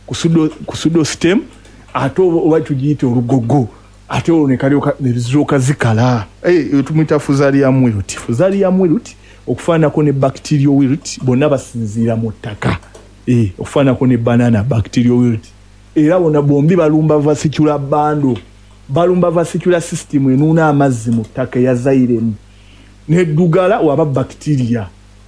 ku sudo stem ate oba tugiyite olugogo ate olwo ne zirooka zikala tumuyita fusarium wilt. Fusarium wilt okufaanako ne bacterial wilt bonna basinziira mu ttaka okufaanako ne banana bacterial wilt era bona bombi balumba vesicular bando balumba vesicular system enuuna amazzi mu ttaka eyazairemu neddugala waba bacteria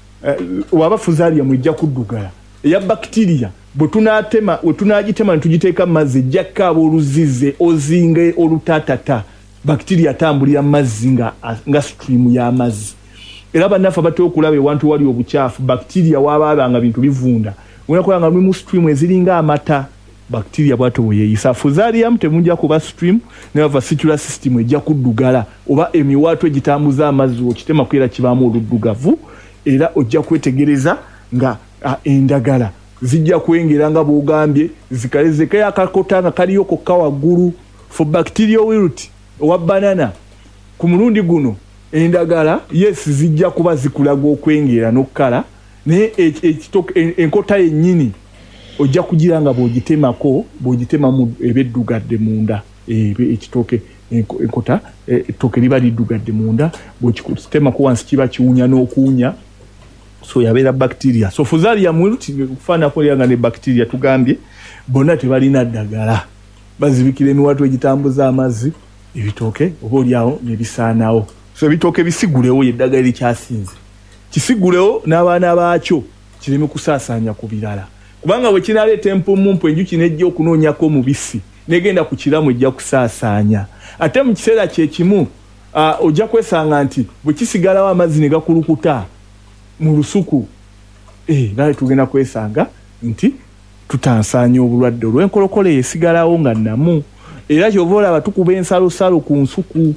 waba fusarium ejja kuddugala eya bacteria bwe tunaagitema ne tugiteeka mu mazzi ejja kkaaba oluzize ozinge olutaatata bacteria atambulira mu mazzi nga stream y'amazzi era bannaffe batera okulaba ewantu wali obukyafu bacteria wabaabanga bintu bivunda onakola nga mulimu stream eziringa amata bacteria bwato bweyeeyisa fusarium temujja kuba stream ne vesicular system ejja kuddugala oba emiwaato egitambuza amazzi okitema kwera kibaamu oluddugavu era ojja kwetegereza nga endagala zijja kwengera nga bw'ogambye zikalezekayo akakota nga kaliyo kokka waggulu for bacterial wilt owa banana ku mulundi guno endagala yes zijja kuba zikulaga okwengera n'okkala naye enkota yennyini ojja kugira nga bw'ogitemamu ebeddugadde munda ekitooke enkota ettooke liba liddugadde munda bw'okitemako wansi kiba kiwunya n'okuwunya so yabeera bacteria so fusarium wilt kufaanako lyanga ne bacteria tugambye bonna tebalina ddagala bazibikira emiwaato egitambuza amazzi ebitooke oba olyawo ne bisaanawo so ebitooke bisigulewo yeddagala erikyasinze kisigulewo n'abaana baakyo kireme kusaasaanya ku birala kubanga bwe kinaleeta empumumpu enjuki nejja okunoonyako omubisi negenda ku kiramu ejja kusaasaanya ate mu kiseera kyekimu ojja kwesanga nti bwe kisigalawo amazzi ne gakulukuta mu lusuku naye tugenda kwesanga nti tutansaanya obulwadde olw'enkolokolo yesigalawo nga namu era kyova olaba tukuba ensalosalo ku nsuku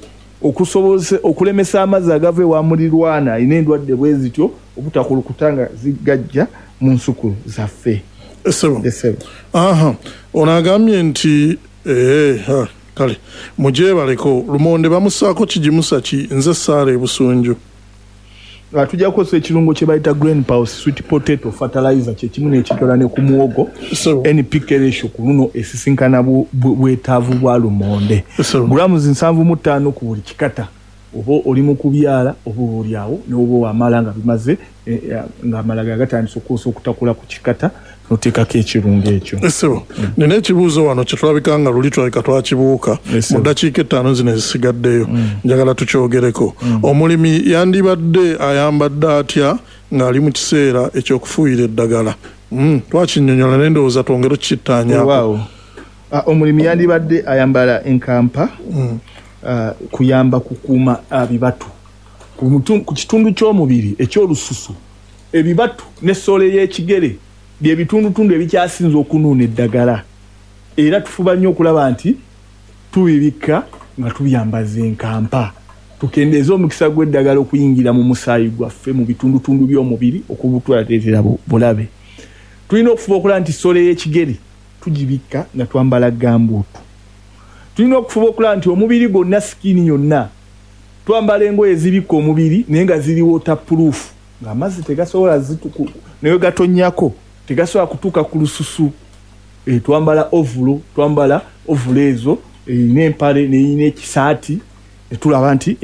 okulemesa amazzi agava ewa mulirwana alina endwadde bwe zityo obutakulukuta nga zigajja mu nsuku zaffe. Ono agambye nti kale mujebaleko lumonde bamusaako kigimusa ki nze saala ebusunju tujja kukozesa ekirungo kye bayita green pulse sweet potato fertilizer kyekimu n'ekitola ne ku muwogo NPK ratio ku luno esisinkana bwetaavu bwa lumonde gulamu 7.5 ku buli kikata oba oli mu kubyala oba olyawo n'oba wamala nga bimaze ng'amala gatandise okutakula ku kikata noteekako ekirungo ekyo. Nina ekibuuzo wano kye tulabika nga luli tulabika twakibuuka mu ddakiika 5 zino ezisigaddeyo njagala tukyogereko. Omulimi yandibadde ayambadde atya ng'ali mu kiseera ekyokufuuyira eddagala twakinnyonnyola naye ndowooza twongere tukittaanyaako. Omulimi yandibadde ayambala enkampa kuyamba kukuuma bibatu ku kitundu ky'omubiri ekyolususu ebibatu n'essoole y'ekigere bye bitundutundu ebikyasinza okunuuna eddagala era tufuba nnyo okulaba nti tubibikka nga tubyambaza enkampa tukendeeza omukisa gw'eddagala okuyingira mu musaayi gwaffe mu bitundutundu by'omubiri okubutwalateetera bulabe. Tulina okufuba okulaba nti ssoole y'ekigere tugibikka nga twambala gambuutu. Tulina okufuba okulaba nti omubiri gwonna sikini yonna twambala engoye ezibikka omubiri naye nga ziri waterproof ng'amazzi tegasobola naye gatonnyako tegasobola kutuuka ku lususu. Twambala ovulo ezo n'empale n'eyina ekisaati tulaba nti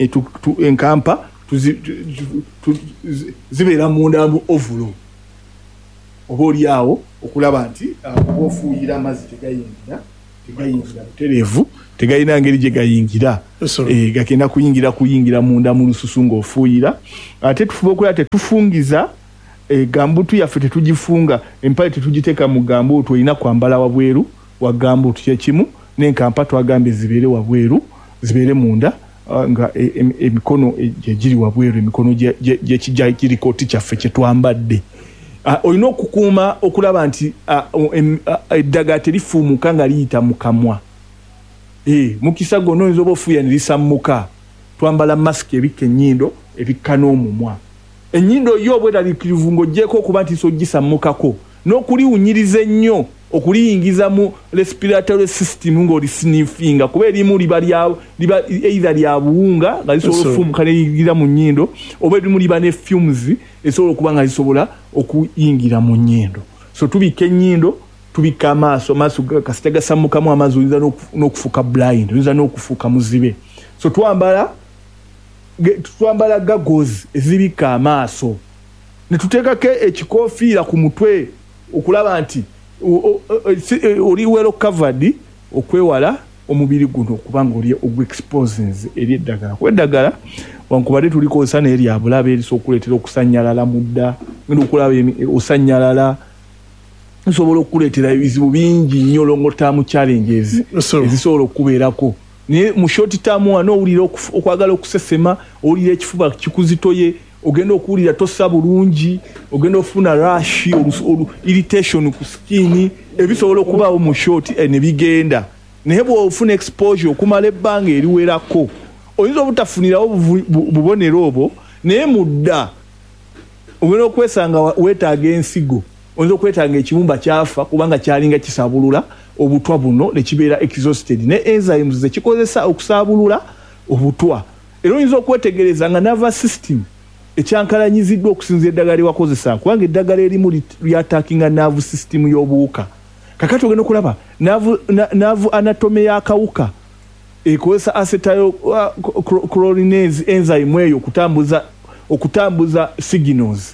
enkampa zibeera munda mu ovulo oboolyawo okulaba nti ofuuyira amazzi tegayingira butereevu tegayina ngeri gye gayingira gakenda kuyingira munda mu lususu ng'ofuuyira ate tufuba okulaba tetufungiza gambutu yaffe tetugifunga empale tetugiteeka mu gambutu olina kwambala wabweru wa gambutu kyekimu n'enkampa twagambye zibeere wabweru zibeere munda nga emikono gyegiri wabweru emikono gyekirikooti kyaffe kyetwambadde olina okukuuma okulaba nti eddagala terifuumuka nga liyita mu kamwa mukisa gonna oyinza oba ofuuya ne lisammuka twambala masiki ebikka ennyindo ebikka n'omumwa ennyindo yo obweraliikirivu ng'oggyeko okuba nti sogisammukako n'okuliwunyiriza ennyo okuliyingiza mu respiratory system ng'olisinifinga kuba erimu liba either lya buwunga nga lisobola okufuumuka neliyingira mu nnyindo oba erimu liba ne fumes esobola okuba nga lisobola okuyingira mu nnyindo so tubika ennyindo tubika amaaso kasita gasammukamu amazzi oyinza n'okufuuka blind oyinza n'okufuuka muzibe so twambala gagozi ezibika amaaso ne tuteekako ekikoofiira ku mutwe okulaba nti oli well covered okwewala omubiri guno kubanga oli ogwexposins eri eddagala kuba eddagala wankubadde tulikozesa naye lya bulabe erisobola okuleetera okusanyalala mudda ngenda okulaba osanyalala nsobola okuleetera ebizibu bingi nnyo longotamu challenges ezisobola okubeerako naye mu short term wano owulira okwagala okusesema owulira ekifuba kikuzitoye ogenda okuwulira tossa bulungi ogenda ofuna rash irritation ku skin ebisobola okubaawo mu short ne bigenda naye bw'ofuna exposure okumala ebbanga eriwerako oyinza obutafunirawo bubonero obwo naye mudda ogenda okwesanga weetaaga ensigo oyinza okwetaaga ekibumba kyafa kubanga kyalinga kisabulula obutwa buno ne kibeera exhausted ne enzymes zekikozesa okusaabulula obutwa era oyinza okwetegereza nga nervous system ekyankalanyiziddwa okusinza eddagala lyewakozesa kubanga eddagala erimu lyatakinga nerve system y'obuwuka kakati ogenda okulaba nerve anatomy y'akawuka ekozesa acetylcholinease enzyme eyo okutambuza signals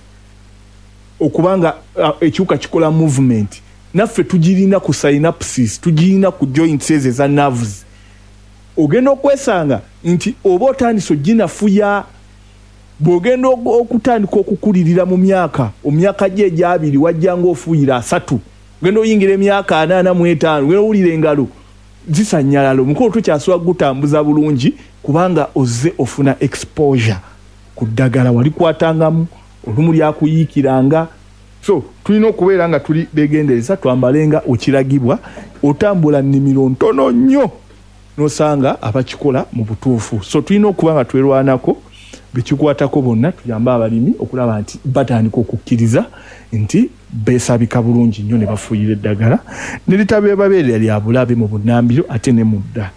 okubanga ekiwuka kikola movement naffe tugirina ku synapses tugirina ku joints ezo eza nerves ogenda okwesanga nti oba otandisa oginafuya bw'ogenda okutandika okukulirira mu myaka gye egyabiri wajja ng'ofuuyira 3 ogenda oyingira emyaka 45 ogenda owulira engalo zisanyalala omukolo tukyasobola gutambuza bulungi kubanga ozze ofuna exposure ku ddagala walikwatangamu olumu lyakuyiikiranga so tulina okubeera nga tuli begendereza twambalenga okiragibwa otambula nnimiro ntono nnyo nosanga abakikola mu butuufu so tulina okuba nga twerwanako bekikwatako bonna tuyamba abalimi okulaba nti batandika okukkiriza nti beesabika bulungi nnyo ne bafuuyira eddagala ne litabeebabeerera lya bulabe mu bunnambiro ate ne mudda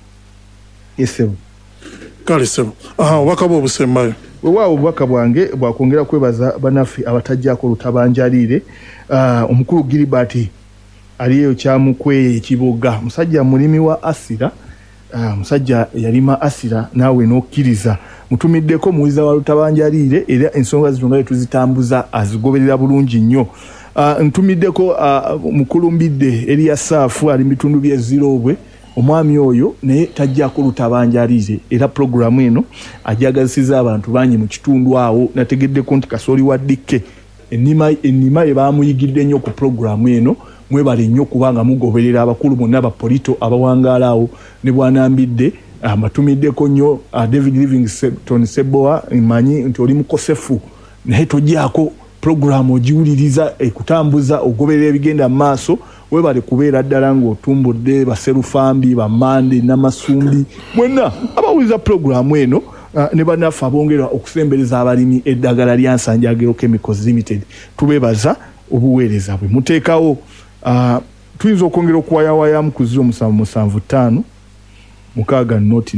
esebo kale sebo obubaka bwe obusembayo weewaawo obubaka bwange bwakwongera kwebaza banaffe abatajjako lutabanjaliire omukulu Gilbert aliyo kyamukweye ekiboga musajja mulimi wa asira musajja yalima asira naawe n'okkiriza mutumiddeko muwiza wa lutabanjaliire era ensonga zino nga tuzitambuza azigoberera bulungi nnyo ntumiddeko mukulumbidde eriya saafu ali bitundu by'ezirobwe omwami oyo naye tajjako lutabanjaliire era programu eno ajagazisiza abantu bangi mu kitundu awo nategeddeko nti kasooli wa dikke ennima ye baamuyigidde nnyo ku programu eno mwebale nnyo kubanga mugoberera abakulu bonna abapolito abawangaala awo ne bwanambidde amatumiddeko nnyo David Livingstone Seboa mmanyi nti oli mukosefu naye tojjako programu ogiwuliriza ekutambuza ogoberera ebigenda mu maaso webale kubeera ddala ng'otumbudde baserufambi bamande n'amasumbi mwenna abawuliza programu eno ne bannaffe abongerwa okusembereza abalimi eddagala lya Nsanja Agro Chemicals Limited tubeebaza obuweereza bwe muteekawo tuyinza okwongera okuwayawayamu ku 0775 mukaaga noti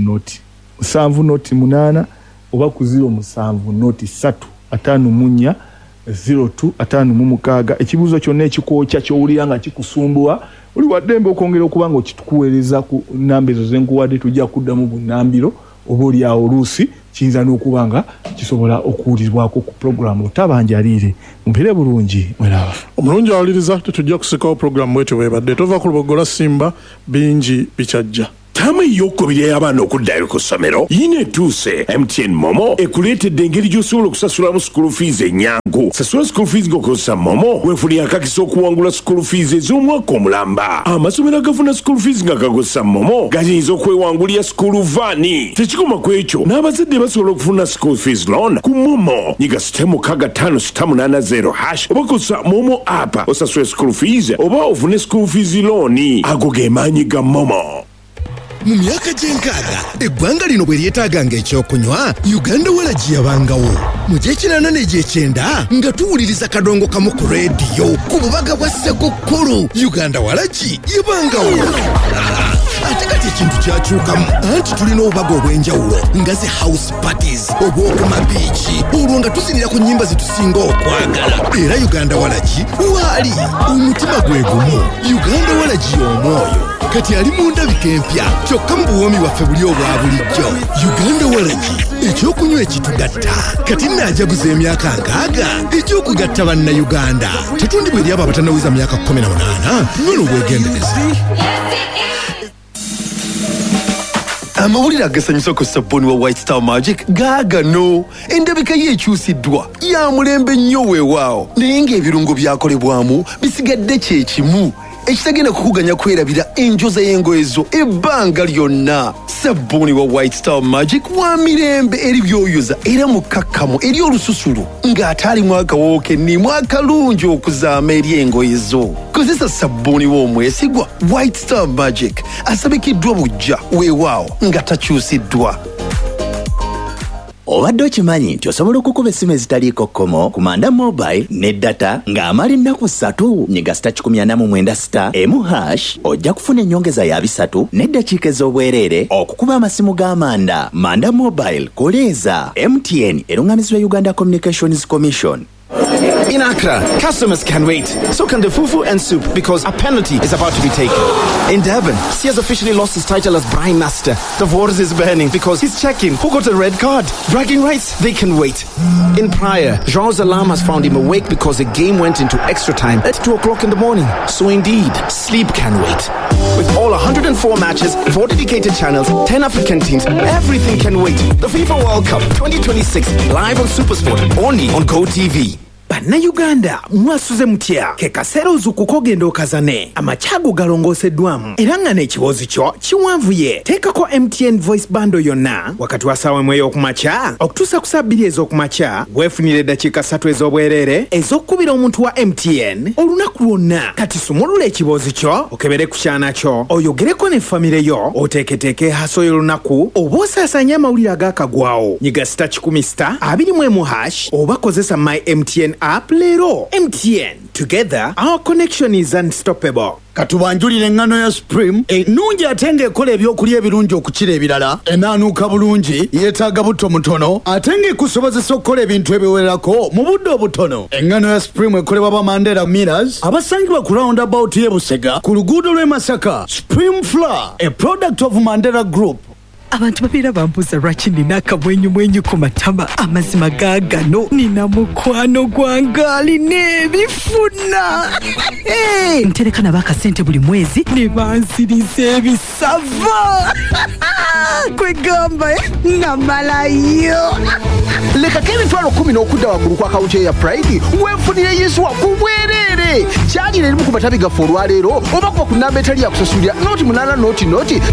7 noti 8 oba ku 07 noti 3 5 02 ekibuuzo kyonna ekikwokya kyowulira nga kikusumbuwa oli waddembe okwongera okuba nga okitukuweereza ku nnamba ezo zenkuwadde tujja kuddamu bunnambiro oboolyawo oluusi kiyinza n'okuba nga kisobola okuwulirwako ku pulogulaamu otabanjaliire mumpeere bulungi mweraba omulungi awuliriza tetujja kusikawo pulogulaamu bwetyo bwebadde tova ku lubogola simba bingi bikyajja Tama y'okubiri y'abaana okuddayo ku ssomero yina etuuse MTN Momo ekuleetedde engeri gy'osobola okusasulamu school fees ennyangu. Sasula school fees ng'okozesa Momo weefunira akakisa okuwangula school fees ez'omwaka omulamba. Amasomero agafuna school fees nga gakozesa Momo gayinza okwewangulira school vaani. Tekikoma ku ekyo n'abazadde basobola okufuna school fees loan ku Momo. Nyiga *55680# oba kozesa Momo app osasule school fees oba ofune school fees loan. Ago ge maanyi ga Momo. Mu myaka gy'enkaaga eggwanga lino bwe lyetaaganga ekyokunywa Uganda Walagi yabangawo mu gy'ekinaana n'egy'ekyenda nga tuwuliriza kadongo kamu ku leediyo ku bubaga bwa Ssekukkulu Uganda Walagi yabangawo ate kati ekintu kyakyukamu anti tulina obubaga obw'enjawulo nga ze house parties obw'okuma biiki olwo nga tuzinira ku nnyimba zetusinga okwagala era Uganda Walagi waali omutima gwe gumu Uganda Walagi omwoyo kati ali mu ndabika empya kyokka mu buwoomi waffe buli obwa bulijjo Uganda Walagi ekyokunywa ekitugatta kati naajaguza emyaka 60 ekyokugatta bannayuganda tetundibwa eri abo abatannawiza myaka 18 tunywe n'obwegendereza amawulire agasanyusa ku sabbuuni wa White Star Magic gaagano endabika ye ekyusiddwa ya mulembe nnyo weewaawo naye ng'ebirungo byakolebwamu bisigadde kye kimu ekitagenda kukuganya kwerabira enjoza y'engoye zo ebbanga lyonna. Sabbuuni wa White Star Magic wa mirembe eri byoyoza era mukakkamu eri olususulu ng'ate alimu akawooke nnimu akalungi okuzaama eri engoye zo. Kozesa sabbuuni w'omwesigwa White Star Magic asabikiddwa bujja weewaawo nga takyusiddwa. Obadde okimanyi nti osobola okukuba essimu ezitaliiko kkomo ku Manda Mobile ne data ng'amala ennaku 3 nyiga *140*1# ojja kufuna ennyongeza ya 3 n'eddakiika ez'obwereere okukuba amasimu g'Amanda. Manda Mobile koleeza MTN erungamizibwa Uganda Communications Commission. In Accra, customers can wait. So can the fufu and soup because a penalty is about to be taken. In Durban, he has officially lost his title as Brine Master. The waters is burning because he's checking who got a red card. Bragging rights, they can wait. In Praia, Jean's alarm has found him awake because the game went into extra time at 2 o'clock in the morning. So indeed, sleep can wait. With all 104 matches, 4 dedicated channels, 10 African teams, everything can wait. The FIFA World Cup 2026 live on SuperSport, only on GoTV. Bannayuganda mwasuze mutya ke kaseera ozuukuka ogenda okazane amakyago galongooseddwamu era nga n'ekiboozi kyo kiwanvuye teekako MTN voice bando yonna wakati wa ssaawa emu ey'okumakya okutuusa ku ssaawa 2 ez'okumakya weefunire eddakiika 3 ez'obwereere ez'okukubira omuntu wa MTN olunaku lwonna. Kati sumulula ekiboozi kyo okebere ku kyana kyo oyogereko ne famire yo oteeketeeke haso y'olunaku oba osaasaanya amawulire agaakagwawo nyiga *21# oba kozesa my MTN app leero. MTN, together our connection is unstoppable. Katubanjulire engano ya Supreme ennungi ate ng'ekola ebyokulya ebirungi okukira ebirala enaanuuka bulungi yeetaaga butto mutono ate ng'ekusobozesa okukola ebintu ebiwererako mu budde obutono. Engano ya Supreme ekolebwa ba Mandela Millers abasangibwa ku roundabout y'e Busega ku luguudo lw'e Masaka. Supreme Flour, a product of Mandela Group. Abantu babeera bambuuza lwaki nina akamwenyumwenyu ku matama amazima gaagano nina mukwano gwange alina ebifuna ntereka nabo akasente buli mwezi ne bansiriza ebisava kwegamba namalayo lekako emitwalo 10 n'okudda waggulu kwa kawuti eya Pride weefunire yiswa ku bwereere kyalira erimu ku matabi gaffe olwaleero oba kuba ku nnamba etali yakusasulira noti 8 noti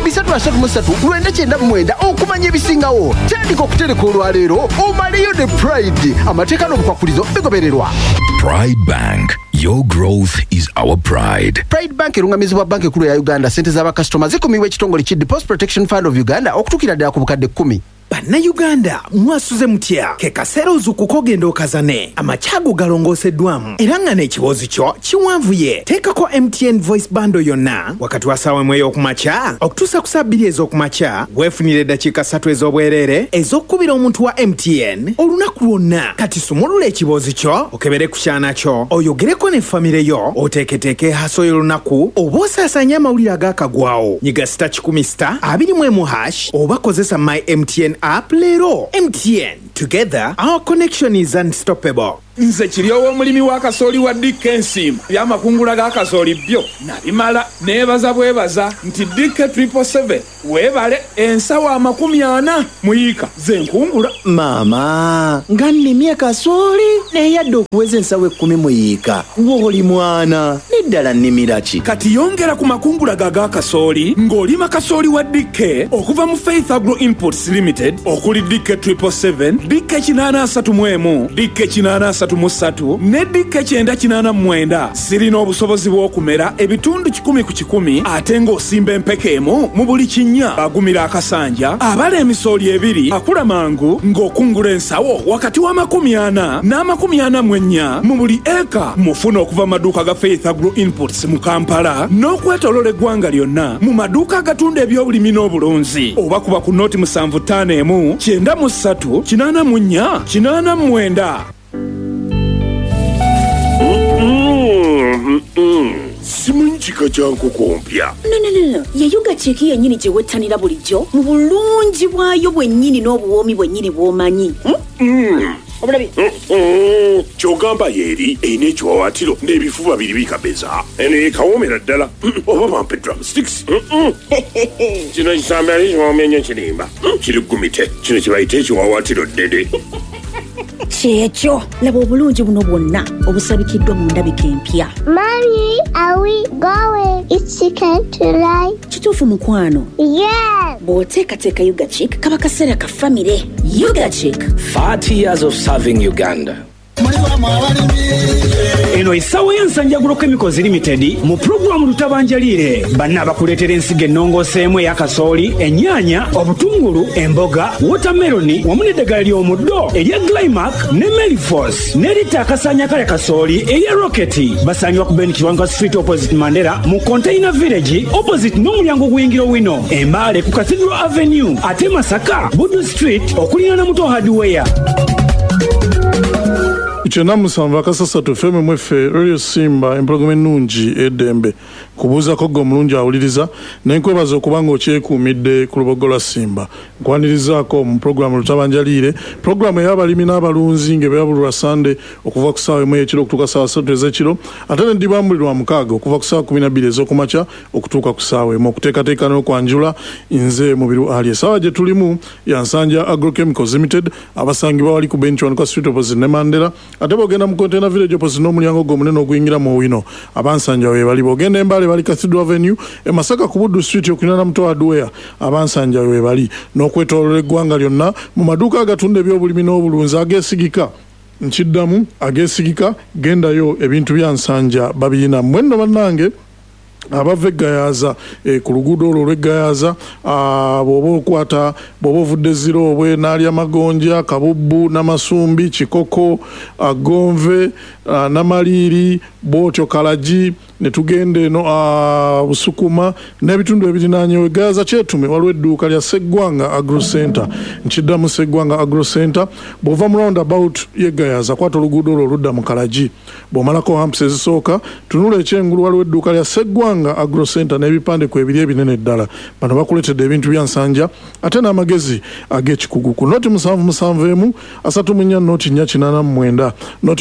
333 okumanya ebisingawo. Tandika okutereka olwaleero omaleyo ne Pride. Amateeka n'obukwakulizo bigobererwa. Pride Bank, your growth is our pride. Pride Bank erungamizibwa banka ekkulu ya Uganda. Sente z'abakasitoma zikumibwa ekitongole ki Deposit Protection Fund of Uganda okutuukira ddala ku bukadde 10. Bannayuganda mwasuze mutya ke kaseera ozuukuka ogenda okazane amakyago galongooseddwamu era nga n'ekibuuzo kyo kiwanvuye teekako MTN voice bando yonna wakati wa ssaawa emu ey'okumakya okutuusa ku saa 2 ez'okumakya weefunire eddakiika 3 ez'obwereere ez'okukubira omuntu wa MTN olunaku lwonna. Kati sumulula ekibuuzo kyo okebere ku kyana kyo oyogereko ne famire yo oteeketeeke haso y'olunaku oba osaasaanye amawulire agaakagwawo nyiga *20*21# oba kozesa my MTN app leero. MTN, together our connection is unstoppable. Nze kiryowo omulimi wa kasooli wa Dick Ensiima byamakungula ga kasooli byo nabimala neebaza bwebaza nti Dick 777 weebale ensawo 40 muyiika ze nkungula. Maama nga nnimye kasooli neyadde okuweza ensawo 10 muyiika w'oli mwana neddala nnimira ki? Kati yongera ku makungula ga kasooli ng'olima kasooli wa Dick okuva mu Faith Agro Imports Limited okuli Dick 777, Dick 831, Dick 8 musatu ne Dick 989 sirina obusobozi bw'okumera ebitundu 10 ku 10 ate ng'osimba empeke emu mu buli kinnya agumira akasanja abala emisooli ebiri akula mangu ng'okungula ensawo wakati wa 40 n'44 mu buli eka. Mufuna okuva maduuka ga Faith Agro Imports mu Kampala n'okwetolola eggwanga lyonna mu maduuka agatunda ebyobulimi n'obulunzi oba kuba ku nooti 751 93 84 89. Simanyi kika kya nkoko mpya. No. Yayuga cheki yennyini gye wettanira bulijjo mu bulungi bwayo bwennyini n'obuwoomi bwennyini bw'omanyi. Obulabi. Kyogamba yeeri eyina ekiwawaatiro n'ebifuba biri bikabeza. Eno yekawoomera ddala. Oba bampe drumsticks. Kino kisambe ali kiwoomenye kirimba. Kiri gumite. Kino kibayita ekiwawaatiro ddede. Kyekyo laba obulungi buno bwonna obusabikiddwa mu ndabika empya. Mommy, are we going? It's chicken tonight. Kituufu mukwano? Yes. Bw'oteekateeka Yuga Chick kaba kaseera ka famire. Yuga Chick, 30 years of serving Uganda. Eno essawa y'ensanjaguro Chemicals Limited mu programu lutabanjaliire banna abakuleetera ensigo ennongooseemu eya kasooli, ennyaanya, obutungulu, emboga, watermeloni wamu n'eddagala ly'omuddo erya Glymac ne Melifos n'eritta akasaanya kale kasooli erya Rocketi basangibwa ku Ben Kiwanga Street opposite Mandela mu Container Village opposite n'omulyango gw'ingiro wino Embaale ku Cathedral Avenue ate Masaka Budu Street okuliraana Muto Hardware. Ichena musanva kasasatu feme mwefe Radio Simba empologome nungi edembe kubuuza ko gwe omulungi awuliriza nenkwebaza okubanga okyekuumidde ku lubogo lwa Simba nkwanirizaako mu programu lutabanjaliire programu ey'abalimi n'abalunzi ng'ebyabulwa Sande okuva ku ssaawa emu ey'ekiro okutuuka ssaawa 3 ez'ekiro ate n'eddiba mu buli lwa mukaaga okuva ku ssaawa 12 ez'okumakya okutuuka ku ssaawa emu okuteekateeka n'okwanjula nze Mubiru Ali. Essaawa gye tulimu ya Nsanja Agrochemicals Limited abasangibwa wali ku Bench One Street opposite ne Mandela ate bogenda mu Container Village opposite n'omulyango gw'omunene oguyingira mu wino abansanja we bali bogenda Embaale bali Cathedral Avenue Masaka ku Buddu Street okuliraana Muto Hardware abansanja we bali n'okwetoloola eggwanga lyonna mu maduuka agatunda ebyobulimi n'obulunzi ageesigika. Nkiddamu ageesigika gendayo ebintu bya Nsanja babiyina mwenno bannange abava eggayaaza ku luguudo olwo olw'eggayaaza bw'oba okwata bw'oba ovudde Ziroobwe n'alya Magonja Kabubbu Namasumbi Kikoko Gonve Namaliiri bw'otyo Kalagi ne tugenda eno Busukuma n'ebitundu ebirinaanyewo eggayaaza Kyetume waliwo edduuka lya Sseggwanga Agro Center. Nkiddamu Sseggwanga Agro Center bw'ova mu roundabout y'eggayaaza kwata oluguudo olwo oludda mu Kalagi bw'omalako hamps ezisooka tunula ekyengulu waliwo edduuka lya Sseggwanga Agro Center n'ebipande ku ebiri ebinene ddala bano bakuleetedde ebintu bya Nsanja ate n'amagezi ag'ekikugu ku nooti 771 34 nooti 489 nooti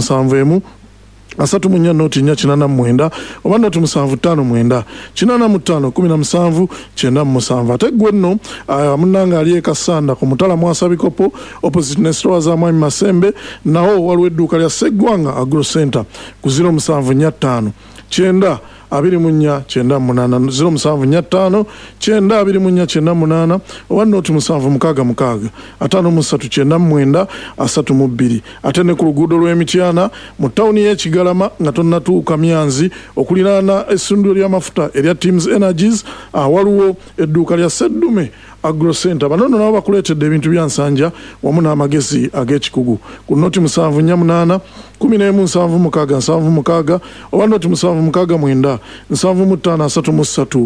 771 asatu munya noti nya kinana mwenda oba noti 759 kinana mutano 17 kyenda musanvu ate gwenno munanga ali ekasanda ku mutala mwasa bikopo opposite ne store za Mwami Masembe nawo waliwo edduuka lya Sseggwanga Agro Center ku 0745 kyenda 24 kyenda munana 0745 kyenda 24 kyenda munana oba noti 766 atano musatu kyenda mwenda asatu mu bbiri ate ne ku luguudo lw'Emityana mu tawuni y'Ekigalama nga tonnatuuka Myanzi okuliraana essundiro ly'amafuta erya Teams Energies waliwo edduuka lya Sseddume agrocenter bano nabo bakuleetedde ebintu bya nsanja wamu n'amagezi ag'ekikugu ku noti 748 1176 oba noti 769 7533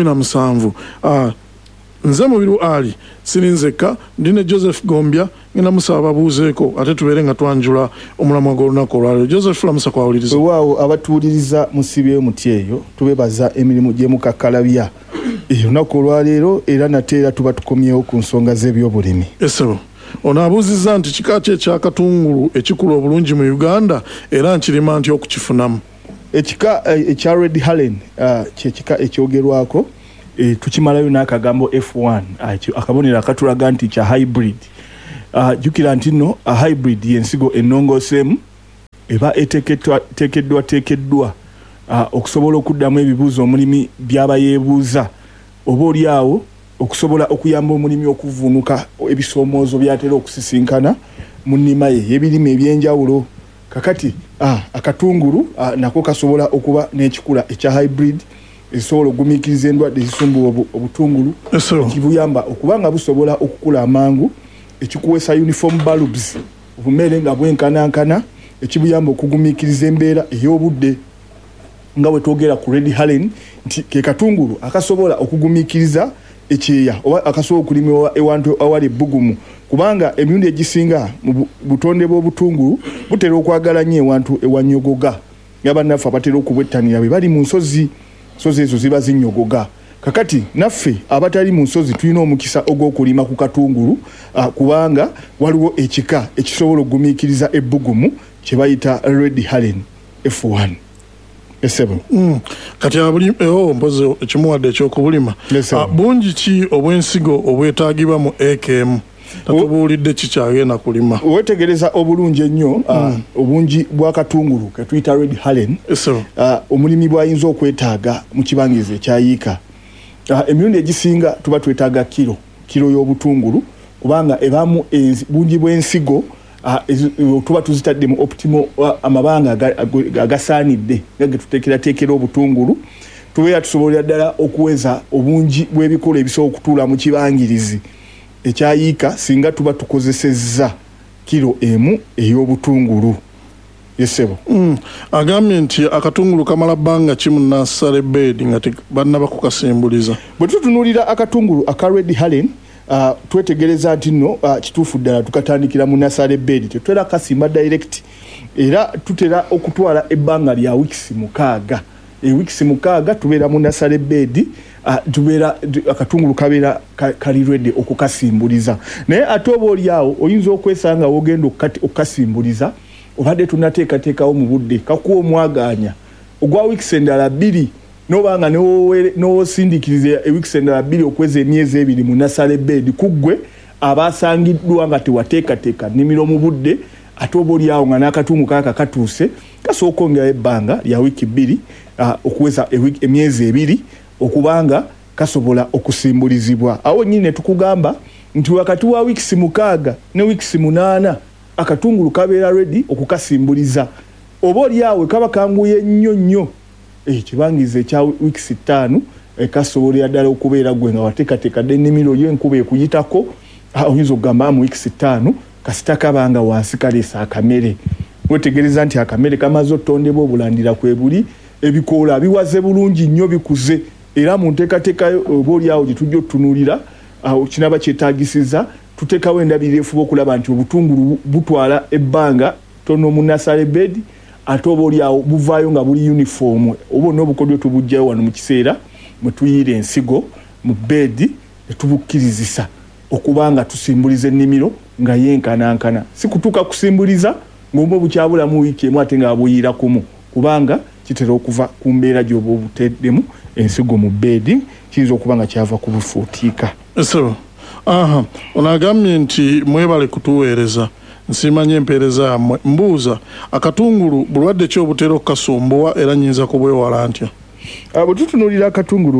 17 nze mubiru ali sirinzeka ndine Joseph Gombya ngina musaba buzeeko ate tubeere nga twanjula omulamwa gw'olunaku olwaleero. Joseph lamusa kwawuliriza waawo abatuwuliriza musibe muti eyo tubebaza emirimu gye mukakkalabya olunaku olwaleero era nateera tuba tukomyewo ku nsonga z'ebyobulimi. Esebo ono abuuzizza nti kika ki ekyakatungulu ekikula obulungi mu Uganda era nkirima nti okukifunamu. Ekika ekya Red Helen kyekika ekyogerwako tukimalayo n'akagambo F1 akabonero akatulaga nti kya hybrid. Jukira nti nno hybrid y'ensigo ennongoseemu eba etekeddwa okusobola okuddamu ebibuuzo omulimi by'aba yeebuuza oba oliawo okusobola okuyamba omulimi okuvunuka ebisoomoozo byatera okusisinkana mu nnima ye y'ebirime ebyenjawulo. Kakati akatungulu nako kasobola okuba n'ekikula ekya hybrid esobola okugumiikiriza endwadde ezisumbuwa obutungulu kibuyamba okubanga busobola okukula amangu ekikuweesa uniform bulbs obumere nga bwenkanankana ekibuyamba okugumiikiriza embeera ey'obudde nga bwe twogera ku Red Helen nti ke katungulu akasobola okugumiikiriza ekyeya oba akasobola okulimibwa ewantu awali ebbugumu kubanga emirundi egisinga mu butonde bw'obutungulu butera okwagala nnyo ewantu ewanyogoga ng'abannaffe abatera okubwettanira bwe bali mu nsozi ezo ziba zinyogoga. Kakati naffe abatali mu nsozi tulina omukisa ogw'okulima ku katungulu kubanga waliwo ekika ekisobola okugumiikiriza ebbugumu kye bayita Red Helen F1. Esebo. Kati abuli mpozi ekimuwadde eky'okubulima bungi ki obwensigo obwetaagibwa mu AKM tatubuulidde kikyagenda kulima. Wetegereza obulungi ennyo obungi bwa katungulu ke tuyita Red Helen omulimi bw'ayinza okwetaaga mu kibangirizi ekyayiika. Emirundi egisinga tuba twetaaga kiro y'obutungulu kubanga ebamu bungi bw'ensigo tuba tuzitadde mu optimal amabanga agasaanidde nga ge tuteekerateekera obutungulu tubeera tusobolera ddala okuweza obungi bw'ebikola ebisobola okutuula mu kibangirizi ekyayiika singa tuba tukozesezza kiro emu ey'obutungulu. Yesebo. Agambye nti akatungulu kamala bbanga ki mu nursery bed nga bannaba kukasimbuliza. Bwe tutunuulira akatungulu aka Red Helen twetegereza nti nno kituufu ddala tukatandikira mu nursery bed tetutera kasimba direct era tutera okutwala ebbanga lya weeks 6. Weeks 6 tubeera mu nursery bed tubeera akatungulu kabeera kali ready okukasimbuliza. Naye ate oba oliawo oyinza okwesanga wogenda okukasimbuliza obadde tunateekateekawo mu budde kakuwa omwagaanya ogwa weeks endala 2 nobanga n'osindiikiriza weeks endala 2 okweza emyezi 2 mu nursery bed kuggwe abasangiddwa nga tewateekateeka nnimiro mu budde ate oba oliawo nga n'akatungu kaaka katuuse kasooka ongerayo ebbanga lya wiiki 2 okuweza emyezi 2 okubanga kasobola okusimbulizibwa. Awo nnyini ne tukugamba nti wakati wa weeks 6 ne weeks 8 akatungulu kabeera ready okukasimbuliza. Oba oliawo kaba kanguye nnyo ekibangirizi ekya weeks 5 kasobolera ddala okubeera gwe nga wateekateekadde ennimiro y'enkuba ekuyitako oyinza okugamba mu weeks 5 kasita kabanga wansi kaleesa akamere. Wetegereza nti akamere kamaze otondebwa obulandira kwe buli ebikoola biwaze bulungi nnyo bikuze era mu nteekateekayo oba oliawo gye tujja otutunuulira kinaba kyetaagisiza tuteekawo endabirira efuba okulaba nti obutungulu butwala ebbanga tono mu nursery bed ate oba oliawo buvaayo nga buli uniform oba n'obukodyo tubugjayo wano mu kiseera mwe tuyiira ensigo mu bed ne tubukkirizisa okubanga tusimbuliza ennimiro nga yenkanankana si kutuuka kusimbuliza ng'oba bukyabulamu wiiki emu ate nga buyiira kumu kubanga kitera okuva ku mbeera gy'oba obuteddemu ensigo mu bed kiyinza okuba nga kyava ku bufuutiika. So ono agambye nti mwebale kutuweereza nsimanye empeereza yammwe mbuuza akatungulu bulwadde ki obutera okukasumbuwa era nnyinza kubwewala ntya? Bwe tutunuulira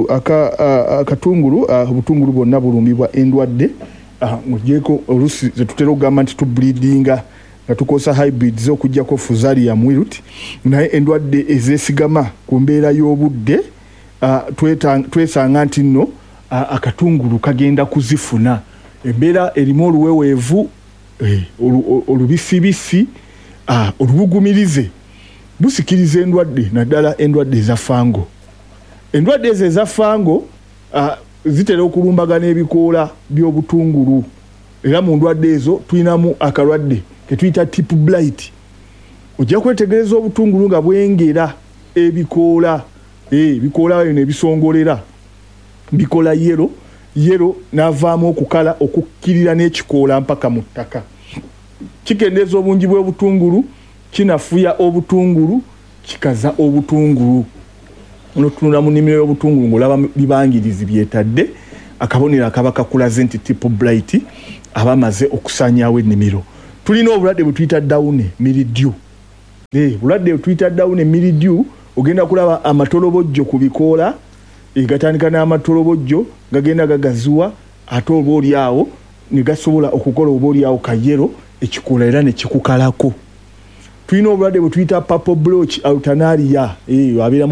akatungulu obutungulu bwonna bulumbibwa endwadde ng'ogyeko oluusi ze tutera okugamba nti tubreedinga nga tukosa hybrids okuggyako Fusarium wilt naye endwadde ezeesigama ku mbeera y'obudde twesanga nti nno akatungulu kagenda kuzifuna. Embeera erimu oluweweevu, olubisibisi, olubugumirize busikiriza endwadde, naddala endwadde eza fango. Endwadde ezo eza fango zitera okulumbagana ebikoola by'obutungulu. Era mu ndwadde ezo tulinamu akalwadde ke tuyita tip blight. Ojja kwetegereza obutungulu nga bwengera ebikoola, ebikoola bino ebisongolera bikola yero n'avaamu okukala okukkirira n'ekikoola mpaka mu ttaka. Kikendeeza obungi bw'obutungulu, kinafuya obutungulu, kikaza obutungulu. Ono tunula mu nnimiro y'obutungulu ng'olaba bibangirizi byetadde akabonero akaba kakulaze nti tip blight abamaze okusaanyaawo ennimiro. Tulina obulwadde bwe tuyita down mildew. Bulwadde bwe tuyita down mildew ogenda kulaba amatolobojjo ku bikoola, gatandika n'amatolobojjo gagenda gagaziwa ate oba oli awo ne gasobola okukola oba oli awo kayero ekikoola era ne kikukalako. Tulina obulwadde bwe tuyita purple blotch alternaria, abeera